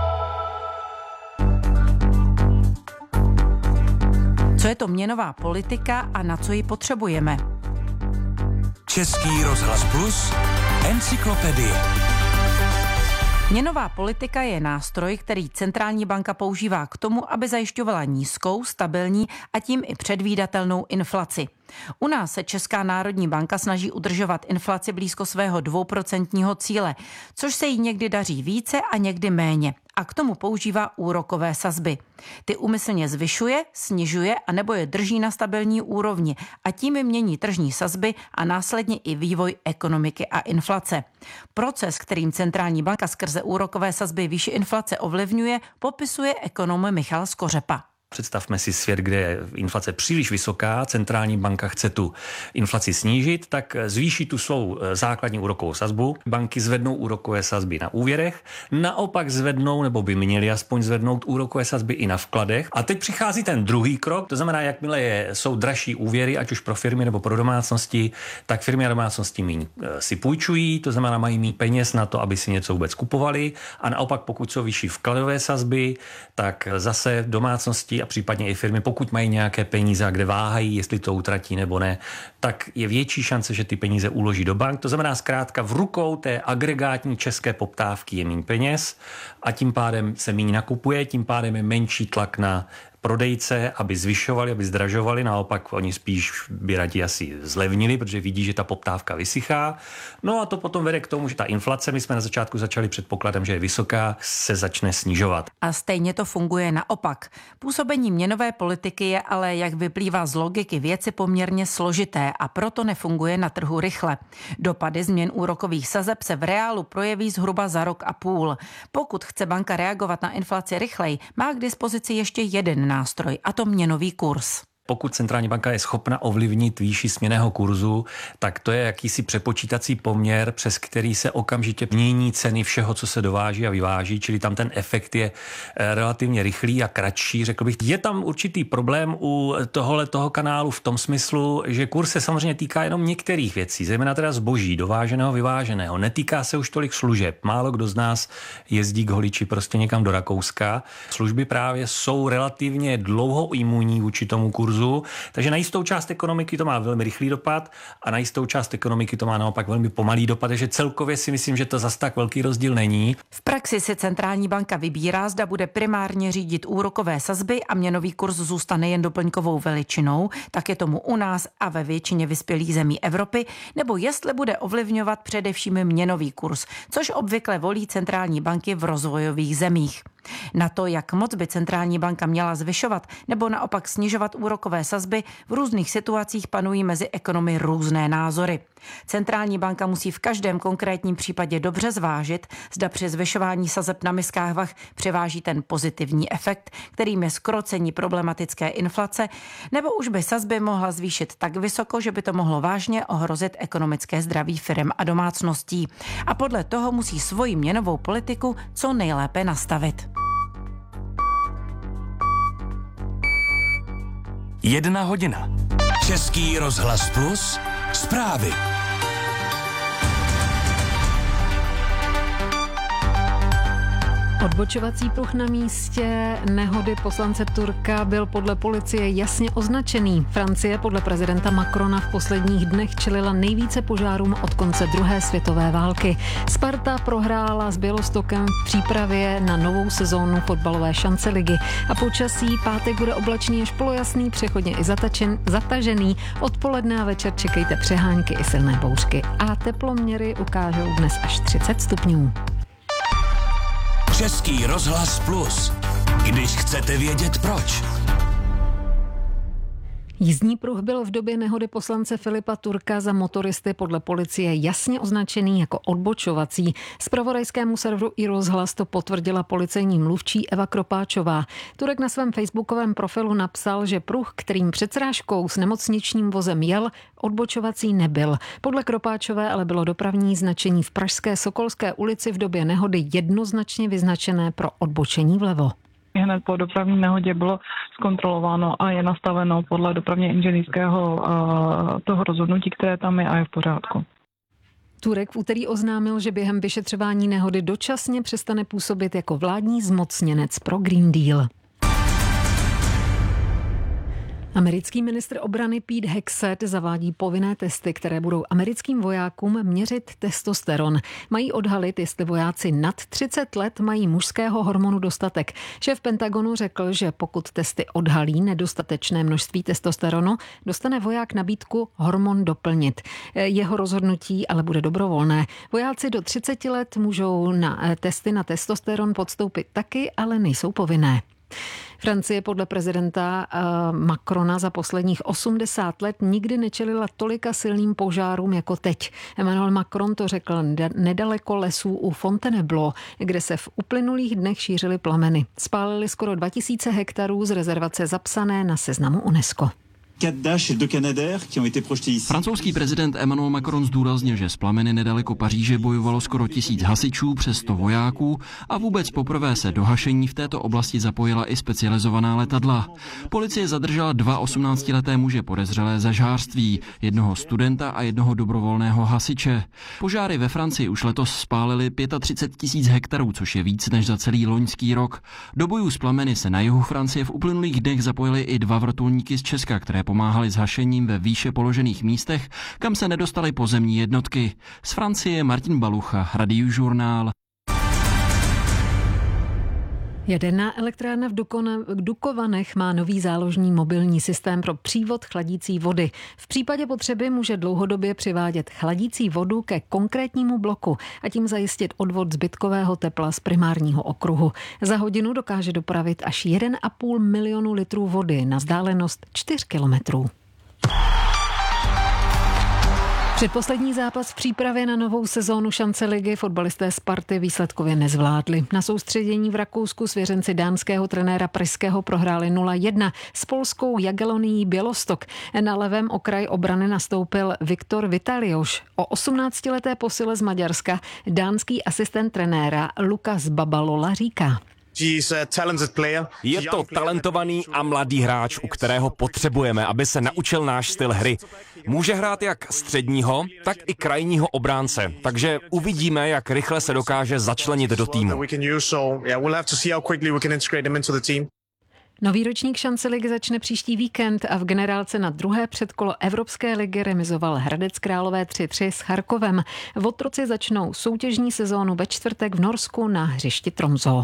Co je to měnová politika a na co ji potřebujeme? Český rozhlas Plus, encyklopedie. Měnová politika je nástroj, který centrální banka používá k tomu, aby zajišťovala nízkou, stabilní a tím i předvídatelnou inflaci. U nás se Česká národní banka snaží udržovat inflaci blízko svého 2% cíle, což se jí někdy daří více a někdy méně. A k tomu používá úrokové sazby. Ty úmyslně zvyšuje, snižuje a nebo je drží na stabilní úrovni a tím mění tržní sazby a následně i vývoj ekonomiky a inflace. Proces, kterým centrální banka skrze úrokové sazby výši inflace ovlivňuje, popisuje ekonom Michal Skořepa. Představme si svět, kde je inflace příliš vysoká, centrální banka chce tu inflaci snížit, tak zvýší tu svou základní úrokovou sazbu. Banky zvednou úrokové sazby na úvěrech, naopak zvednou, nebo by měly aspoň zvednout úrokové sazby i na vkladech. A teď přichází ten druhý krok, to znamená, jakmile jsou dražší úvěry, ať už pro firmy nebo pro domácnosti, tak firmy a domácnosti míň si půjčují, to znamená, mají mít peněz na to, aby si něco vůbec kupovali. A naopak, pokud jsou vyšší vkladové sazby, tak zase domácnosti a případně i firmy, pokud mají nějaké peníze a kde váhají, jestli to utratí nebo ne, tak je větší šance, že ty peníze uloží do bank. To znamená zkrátka v rukou té agregátní české poptávky je méně peněz a tím pádem se méně nakupuje, tím pádem je menší tlak na prodejce, aby zvyšovali, aby zdražovali, naopak oni spíš by raději asi zlevnili, protože vidí, že ta poptávka vysychá. No a to potom vede k tomu, že ta inflace, my jsme na začátku začali předpokladem, že je vysoká, se začne snižovat. A stejně to funguje naopak. Působení měnové politiky je ale, jak vyplývá z logiky věci, poměrně složité a proto nefunguje na trhu rychle. Dopady změn úrokových sazeb se v reálu projeví zhruba za rok a půl. Pokud chce banka reagovat na inflaci rychleji, má k dispozici ještě jeden nástroj, a to měnový kurz. Pokud centrální banka je schopna ovlivnit výši směnného kurzu, tak to je jakýsi přepočítací poměr, přes který se okamžitě mění ceny všeho, co se dováží a vyváží, čili tam ten efekt je relativně rychlý a kratší, řekl bych. Je tam určitý problém u toho kanálu v tom smyslu, že kurz se samozřejmě týká jenom některých věcí, zejména teda zboží, dováženého, vyváženého. Netýká se už tolik služeb. Málo kdo z nás jezdí k holiči prostě někam do Rakouska. Služby právě jsou relativně dlouho imunní vůči tomu kurzu. Takže na jistou část ekonomiky to má velmi rychlý dopad a na jistou část ekonomiky to má naopak velmi pomalý dopad, takže celkově si myslím, že to zas tak velký rozdíl není. V praxi si centrální banka vybírá, zda bude primárně řídit úrokové sazby a měnový kurz zůstane jen doplňkovou veličinou, tak je tomu u nás a ve většině vyspělých zemí Evropy, nebo jestli bude ovlivňovat především měnový kurz, což obvykle volí centrální banky v rozvojových zemích. Na to, jak moc by centrální banka měla zvyšovat nebo naopak snižovat úrokové sazby, v různých situacích panují mezi ekonomy různé názory. Centrální banka musí v každém konkrétním případě dobře zvážit, zda při zvyšování sazeb na miskách vah převáží ten pozitivní efekt, kterým je zkrocení problematické inflace, nebo už by sazby mohla zvýšit tak vysoko, že by to mohlo vážně ohrozit ekonomické zdraví firem a domácností. A podle toho musí svoji měnovou politiku co nejlépe nastavit. 1 hodina. Český rozhlas Plus. Zprávy. Odbočovací pruh na místě nehody poslance Turka byl podle policie jasně označený. Francie podle prezidenta Macrona v posledních dnech čelila nejvíce požárům od konce druhé světové války. Sparta prohrála s Bělostokem v přípravě na novou sezónu fotbalové šance ligy. A počasí pátek bude oblačný až polojasný, přechodně i zatažený. Odpoledne a večer čekejte přehánky i silné bouřky. A teploměry ukážou dnes až 30 stupňů. Český rozhlas Plus. Když chcete vědět proč. Jízdní pruh byl v době nehody poslance Filipa Turka za motoristy podle policie jasně označený jako odbočovací. Zpravodajskému serveru iRozhlas to potvrdila policejní mluvčí Eva Kropáčová. Turek na svém facebookovém profilu napsal, že pruh, kterým před srážkou s nemocničním vozem jel, odbočovací nebyl. Podle Kropáčové ale bylo dopravní značení v pražské Sokolské ulici v době nehody jednoznačně vyznačené pro odbočení vlevo. Hned po dopravní nehodě bylo zkontrolováno a je nastaveno podle dopravně inženýrského toho rozhodnutí, které tam je a je v pořádku. Turek v úterý oznámil, že během vyšetřování nehody dočasně přestane působit jako vládní zmocněnec pro Green Deal. Americký ministr obrany Pete Hegseth zavádí povinné testy, které budou americkým vojákům měřit testosteron. Mají odhalit, jestli vojáci nad 30 let mají mužského hormonu dostatek. Šéf Pentagonu řekl, že pokud testy odhalí nedostatečné množství testosteronu, dostane voják nabídku hormon doplnit. Jeho rozhodnutí ale bude dobrovolné. Vojáci do 30 let můžou na testy na testosteron podstoupit taky, ale nejsou povinné. Francie podle prezidenta Macrona za posledních 80 let nikdy nečelila tolika silným požárům jako teď. Emmanuel Macron to řekl nedaleko lesů u Fontainebleau, kde se v uplynulých dnech šířily plameny. Spálili skoro 2000 hektarů z rezervace zapsané na seznamu UNESCO. Francouzský prezident Emmanuel Macron zdůraznil, že z plameny nedaleko Paříže bojovalo skoro 1000 hasičů přes 100 vojáků a vůbec poprvé se do hašení v této oblasti zapojila i specializovaná letadla. Policie zadržela 2 18leté muže podezřelé za žhářství, jednoho studenta a jednoho dobrovolného hasiče. Požáry ve Francii už letos spálily 35 000 hektarů, což je víc než za celý loňský rok. Do bojů s plameny se na jihu Francie v uplynulých dnech zapojili i 2 vrtulníky z Česka, které pomáhali s hašením ve výše položených místech, kam se nedostaly pozemní jednotky. Z Francie Martin Balucha, Radiožurnál. Jaderná elektrárna v Dukovanech má nový záložní mobilní systém pro přívod chladící vody. V případě potřeby může dlouhodobě přivádět chladící vodu ke konkrétnímu bloku a tím zajistit odvod zbytkového tepla z primárního okruhu. Za hodinu dokáže dopravit až 1,5 milionu litrů vody na vzdálenost 4 kilometrů. Předposlední zápas v přípravě na novou sezónu šance ligy fotbalisté Sparty výsledkově nezvládli. Na soustředění v Rakousku svěřenci dánského trenéra Pryského prohráli 0-1 s polskou Jagiellonií Bělostok. Na levém okraji obrany nastoupil Viktor Vitalioš. O 18leté posile z Maďarska dánský asistent trenéra Lukas Babalola říká: Je to talentovaný a mladý hráč, u kterého potřebujeme, aby se naučil náš styl hry. Může hrát jak středního, tak i krajního obránce, takže uvidíme, jak rychle se dokáže začlenit do týmu. Nový ročník šance ligy začne příští víkend a v generálce na druhé předkolo Evropské ligy remizoval Hradec Králové 3-3 s Charkovem. Otroci začnou soutěžní sezónu ve čtvrtek v Norsku na hřišti Tromsø.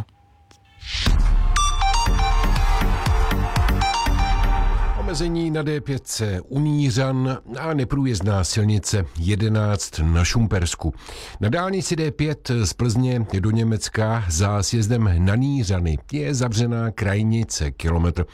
Omezení na D5 u Nířan a neprůjezdná silnice 11 na Šumpersku. Na dálnici D5 z Plzně do Německa za sjezdem na Nířany je zavřená krajnice kilometr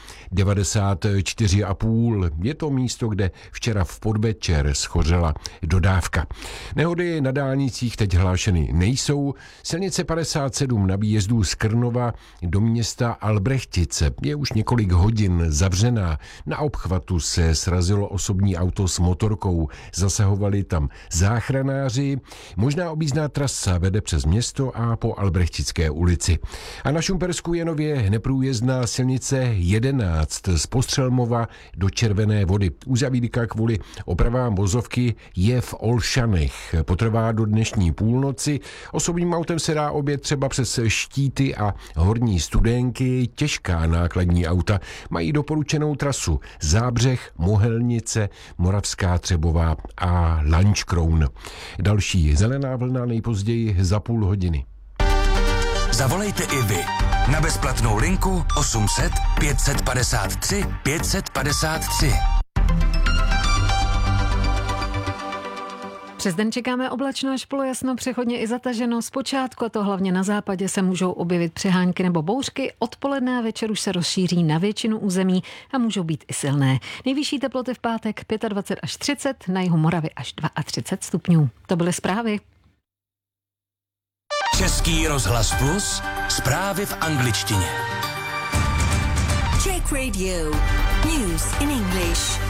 94,5. Je to místo, kde včera v podvečer schořela dodávka. Nehody na dálnicích teď hlášeny nejsou. Silnice 57 na výjezdu z Krnova do města Albrechtice je už několik hodin zavřená. Naopak obchvatu se srazilo osobní auto s motorkou. Zasahovali tam záchranáři. Možná objízdná trasa vede přes město a po Albrechtické ulici. A na Šumpersku je nově neprůjezdná silnice 11 z Postřelmova do Červené Vody. Uzavírka kvůli opravám vozovky je v Olšanech. Potrvá do dnešní půlnoci. Osobním autem se dá objet třeba přes Štíty a Horní Studenky. Těžká nákladní auta mají doporučenou trasu Zábřeh, Mohelnice, Moravská Třebová a Lančkroun. Další zelená vlna nejpozději za půl hodiny. Zavolejte i vy na bezplatnou linku 800 553 553. Přes den čekáme oblačno až polojasno, přechodně i zataženo. Zpočátku, a to hlavně na západě, se můžou objevit přehánky nebo bouřky. Odpoledne a večer už se rozšíří na většinu území a můžou být i silné. Nejvyšší teploty v pátek 25 až 30, na jihu Moravy až 32 stupňů. To byly zprávy. Český rozhlas Plus, zprávy v angličtině. Czech Radio. News in English.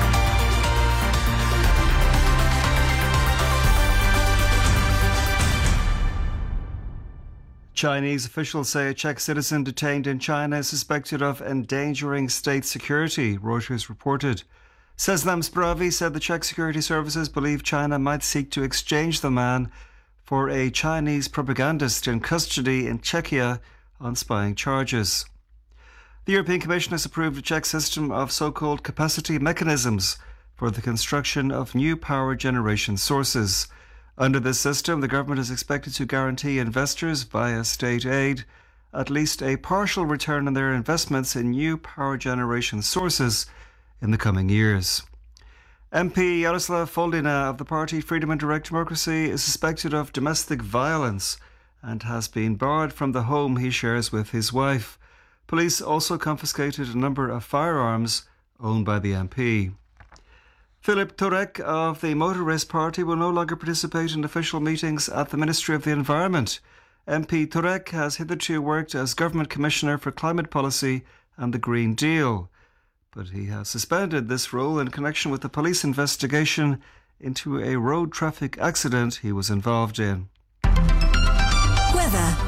Chinese officials say a Czech citizen detained in China is suspected of endangering state security, Reuters reported. Seznam Zprávy said the Czech security services believe China might seek to exchange the man for a Chinese propagandist in custody in Czechia on spying charges. The European Commission has approved a Czech system of so-called capacity mechanisms for the construction of new power generation sources. Under this system, the government is expected to guarantee investors via state aid at least a partial return on their investments in new power generation sources in the coming years. MP Jaroslav Foldina of the party Freedom and Direct Democracy is suspected of domestic violence and has been barred from the home he shares with his wife. Police also confiscated a number of firearms owned by the MP. Philip Turek of the Motorist Party will no longer participate in official meetings at the Ministry of the Environment. MP Turek has hitherto worked as Government Commissioner for Climate Policy and the Green Deal, but he has suspended this role in connection with the police investigation into a road traffic accident he was involved in. Weather.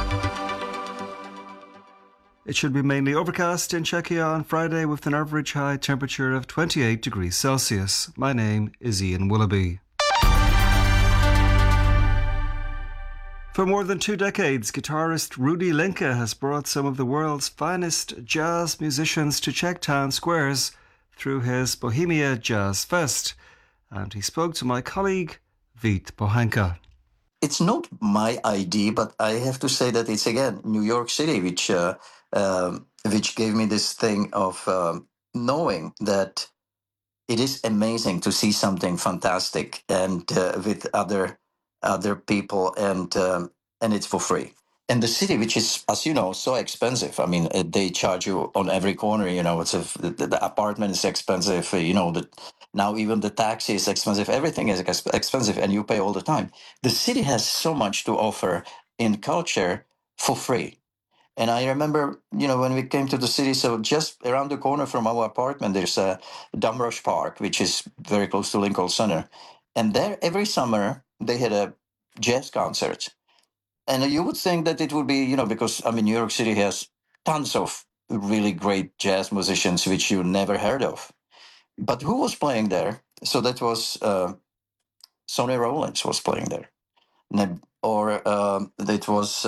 It should be mainly overcast in Czechia on Friday with an average high temperature of 28 degrees Celsius. My name is Ian Willoughby. For more than 2 decades, guitarist Rudy Linke has brought some of the world's finest jazz musicians to Czech town squares through his Bohemia Jazz Fest. And he spoke to my colleague, Vít Bohanka. It's not my idea, but I have to say that it's, again, New York City, which gave me this thing of knowing that it is amazing to see something fantastic and with other people, and it's for free. And the city, which is, as you know, so expensive. I mean, they charge you on every corner. You know, the apartment is expensive. You know, now even the taxi is expensive. Everything is expensive, and you pay all the time. The city has so much to offer in culture for free. And I remember, you know, when we came to the city, so just around the corner from our apartment, there's a Damrosch Park, which is very close to Lincoln Center. And there, every summer, they had a jazz concert. And you would think that it would be, you know, because, I mean, New York City has tons of really great jazz musicians, which you never heard of. But who was playing there? So that was Sonny Rollins was playing there. Or it was...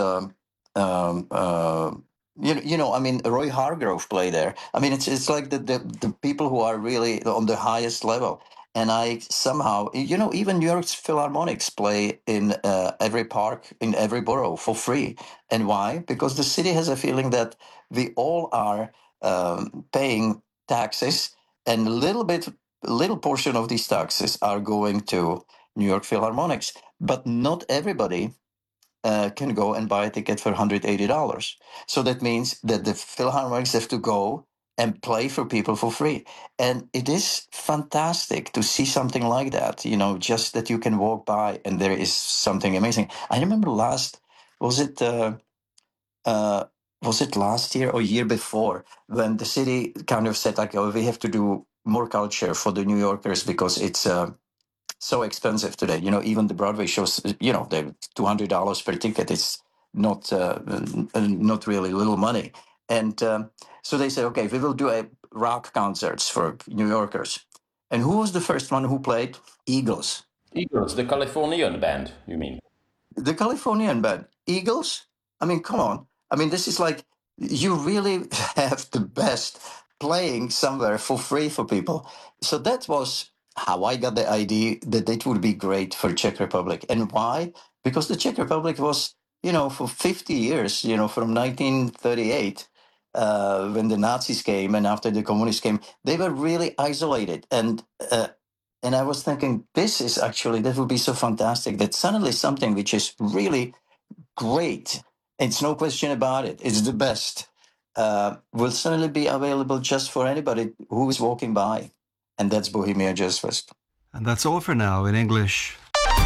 you know, I mean, Roy Hargrove played there. I mean, it's like the people who are really on the highest level. And I somehow, you know, even New York's Philharmonics play in every park, in every borough for free. And why? Because the city has a feeling that we all are paying taxes, and little portion of these taxes are going to New York Philharmonics. But not everybody can go and buy a ticket for $180. So that means that the Philharmonics have to go and play for people for free. And it is fantastic to see something like that, you know, just that you can walk by and there is something amazing. I remember was it last year or year before, when the city kind of said, like, oh, we have to do more culture for the New Yorkers because it's so expensive today. You know, even the Broadway shows, you know, they're $200 per ticket. It's not really little money. And so they said, okay, we will do rock concerts for New Yorkers. And who was the first one who played? Eagles. Eagles, the Californian band, you mean? The Californian band. Eagles? I mean, come on. I mean, this is like, you really have the best playing somewhere for free for people. So that was how I got the idea that it would be great for Czech Republic. And why? Because the Czech Republic was, you know, for 50 years, you know, from 1938, when the Nazis came and after the communists came, they were really isolated. And I was thinking, that would be so fantastic that suddenly something which is really great, it's no question about it, it's the best, will suddenly be available just for anybody who is walking by. And that's Bohemia Jazz Fest. And that's all for now in English.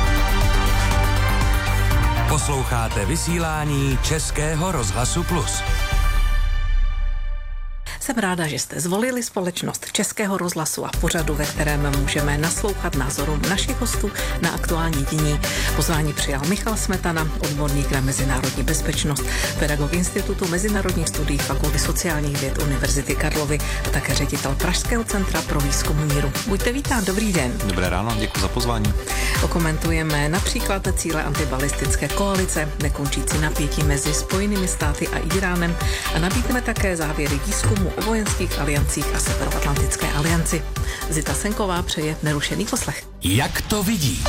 Posloucháte vysílání Českého rozhlasu Plus. Jsem ráda, že jste zvolili společnost Českého rozhlasu a pořadu, ve kterém můžeme naslouchat názorům našich hostů na aktuální dění. Pozvání přijal Michal Smetana, odborník na mezinárodní bezpečnost, pedagog Institutu mezinárodních studií Fakulty sociálních věd Univerzity Karlovy a také ředitel Pražského centra pro výzkum míru. Buďte vítán, dobrý den. Dobré ráno, děkuji za pozvání. Okomentujeme například cíle antibalistické koalice, nekončící napětí mezi Spojenými státy a Iránem a nabídneme také závěry výzkumu o vojenských aliancích a Severoatlantické alianci. Zita Senková přeje nerušený poslech. Jak to vidí?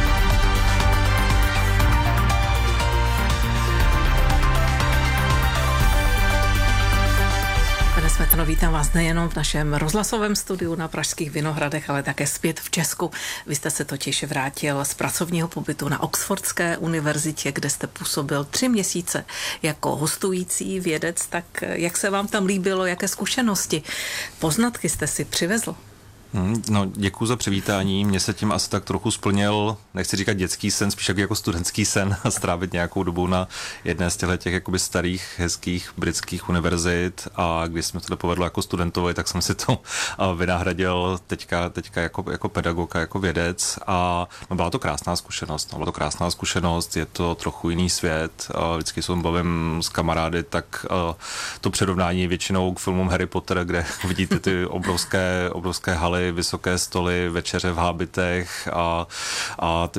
Pane Smetano, vítám vás nejenom v našem rozhlasovém studiu na Pražských Vinohradech, ale také zpět v Česku. Vy jste se totiž vrátil z pracovního pobytu na Oxfordské univerzitě, kde jste působil 3 měsíce jako hostující vědec. Tak jak se vám tam líbilo, jaké zkušenosti, poznatky jste si přivezl? No, děkuji za přivítání. Mně se tím asi tak trochu splnil, nechci říkat dětský sen, spíš jako studentský sen a strávit nějakou dobu na jedné z těch jakoby starých, hezkých britských univerzit, a když jsme to povedlo jako studentovi, tak jsem si to vynahradil teďka jako pedagog a jako vědec, a no, byla to krásná zkušenost. Je to trochu jiný svět. Vždycky se bavím s kamarády, tak to přirovnání většinou k filmům Harry Potter, kde vidíte ty obrovské haly, vysoké stoly, večeře v hábitech a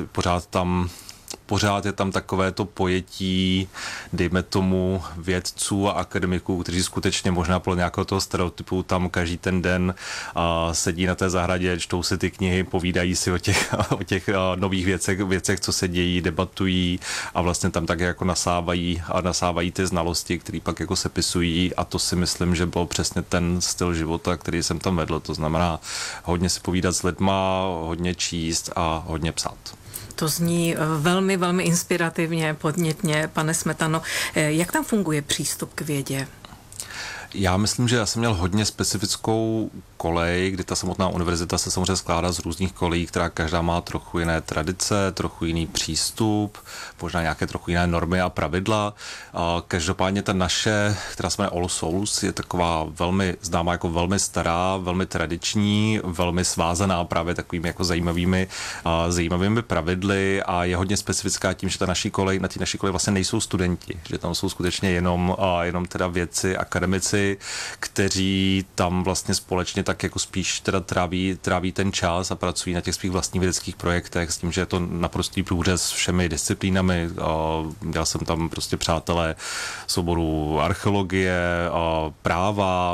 pořád je tam takové to pojetí, dejme tomu, vědců a akademiků, kteří skutečně možná podle nějakého toho stereotypu tam každý ten den sedí na té zahradě, čtou si ty knihy, povídají si o těch nových věcech, co se dějí, debatují a vlastně tam tak jako nasávají ty znalosti, které pak jako sepisují, a to si myslím, že byl přesně ten styl života, který jsem tam vedl. To znamená hodně si povídat s lidma, hodně číst a hodně psát. To zní velmi, velmi inspirativně, podnětně, pane Smetano. Jak tam funguje přístup k vědě? Já myslím, že já jsem měl hodně specifickou kolej, kdy ta samotná univerzita se samozřejmě skládá z různých kolejí, která každá má trochu jiné tradice, trochu jiný přístup, možná nějaké trochu jiné normy a pravidla. Každopádně ta naše, která se jmenuje All Souls, je taková velmi známá, jako velmi stará, velmi tradiční, velmi svázaná právě takovými jako zajímavými pravidly, a je hodně specifická tím, že na té naší koleji vlastně nejsou studenti, že tam jsou skutečně jenom teda vědci, akademici, kteří tam vlastně společně tak jako spíš teda tráví ten čas a pracují na těch svých vlastních vědeckých projektech s tím, že je to naprostý průřez s všemi disciplínami. Měl jsem tam prostě přátelé z oboru archeologie, práva,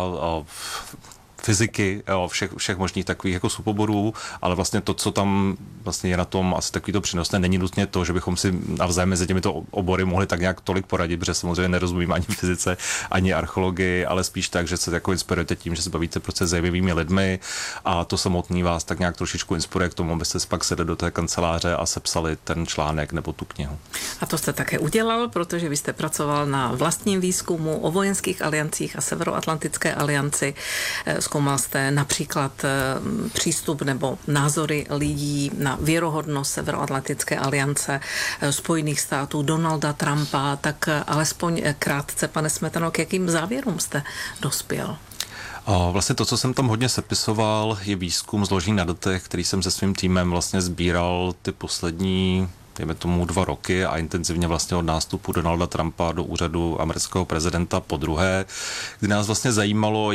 fyziky, všech možných takových jako suboborů, ale vlastně to, co tam vlastně je na tom asi takový to přínosné, není nutně to, že bychom si navzájem mezi těmito obory mohli tak nějak tolik poradit, protože samozřejmě nerozumím ani fyzice, ani archeologii, ale spíš tak, že se jako inspirujete tím, že se bavíte prostě zajímavými lidmi, a to samotný vás tak nějak trošičku inspiruje k tomu, abyste si pak sedli do té kanceláře a sepsali ten článek nebo tu knihu. A to jste také udělal, protože vy jste pracoval na vlastním výzkumu o vojenských aliancích a Severoatlantické alianci. zkoumal jste například přístup nebo názory lidí na věrohodnost Severoatlantické aliance Spojených států, Donalda Trumpa, tak alespoň krátce, pane Smetano, k jakým závěrům jste dospěl? Vlastně to, co jsem tam hodně sepisoval, je výzkum zložený na datech, který jsem se svým týmem vlastně sbíral ty poslední, dejme tomu 2 roky a intenzivně vlastně od nástupu Donalda Trumpa do úřadu amerického prezidenta podruhé, kdy nás vlastně zajímalo,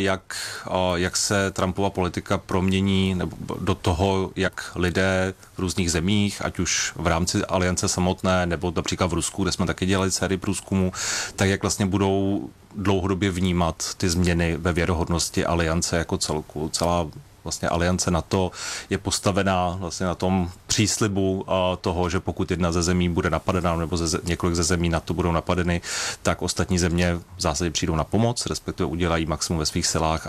jak se Trumpova politika promění nebo do toho, jak lidé v různých zemích, ať už v rámci aliance samotné, nebo například v Rusku, kde jsme taky dělali sérii průzkumů, tak jak vlastně budou dlouhodobě vnímat ty změny ve věrohodnosti aliance jako celku. Celá vlastně aliance NATO je postavená vlastně na tom příslibu toho, že pokud jedna ze zemí bude napadena nebo několik ze zemí NATO budou napadeny, tak ostatní země v zásadě přijdou na pomoc, respektive udělají maximum ve svých silách,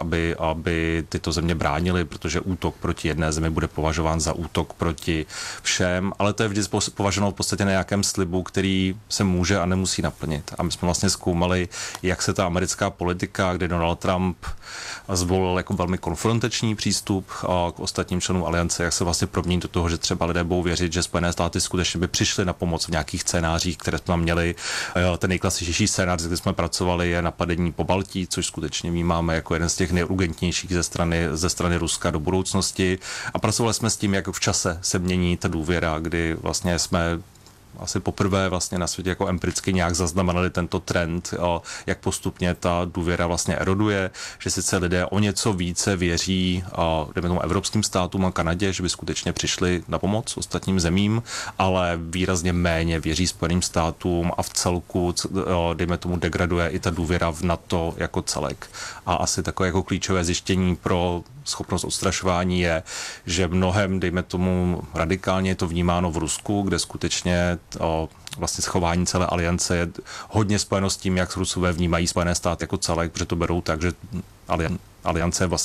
aby tyto země bránily, protože útok proti jedné zemi bude považován za útok proti všem, ale to je vždy považováno v podstatě na nějakém slibu, který se může a nemusí naplnit. A my jsme vlastně zkoumali, jak se ta americká politika, kdy Donald Trump zvolil jako velmi konfrontační přístup k ostatním členům aliance, jak se vlastně promění do toho, že třeba lidé budou věřit, že Spojené státy skutečně by přišly na pomoc v nějakých scénářích, které jsme měli. Ten nejklasičnější scénář, kde jsme pracovali, je napadení Pobaltí, což skutečně máme jako jeden z těch nejurgentnějších ze strany Ruska do budoucnosti. A pracovali jsme s tím, jak v čase se mění ta důvěra, kdy vlastně jsme asi poprvé vlastně na světě jako empiricky nějak zaznamenali tento trend, jak postupně ta důvěra vlastně eroduje, že sice lidé o něco více věří dejme tomu evropským státům a Kanadě, že by skutečně přišli na pomoc ostatním zemím, ale výrazně méně věří Spojeným státům a v celku, dejme tomu, degraduje i ta důvěra v NATO jako celek. A asi takové jako klíčové zjištění pro schopnost odstrašování je, že mnohem, dejme tomu, radikálně je to vnímáno v Rusku, kde skutečně vlastně schování celé aliance je hodně spojeno s tím, jak Rusové vnímají Spojené státy jako celek, protože to berou tak, že aliance je vlastně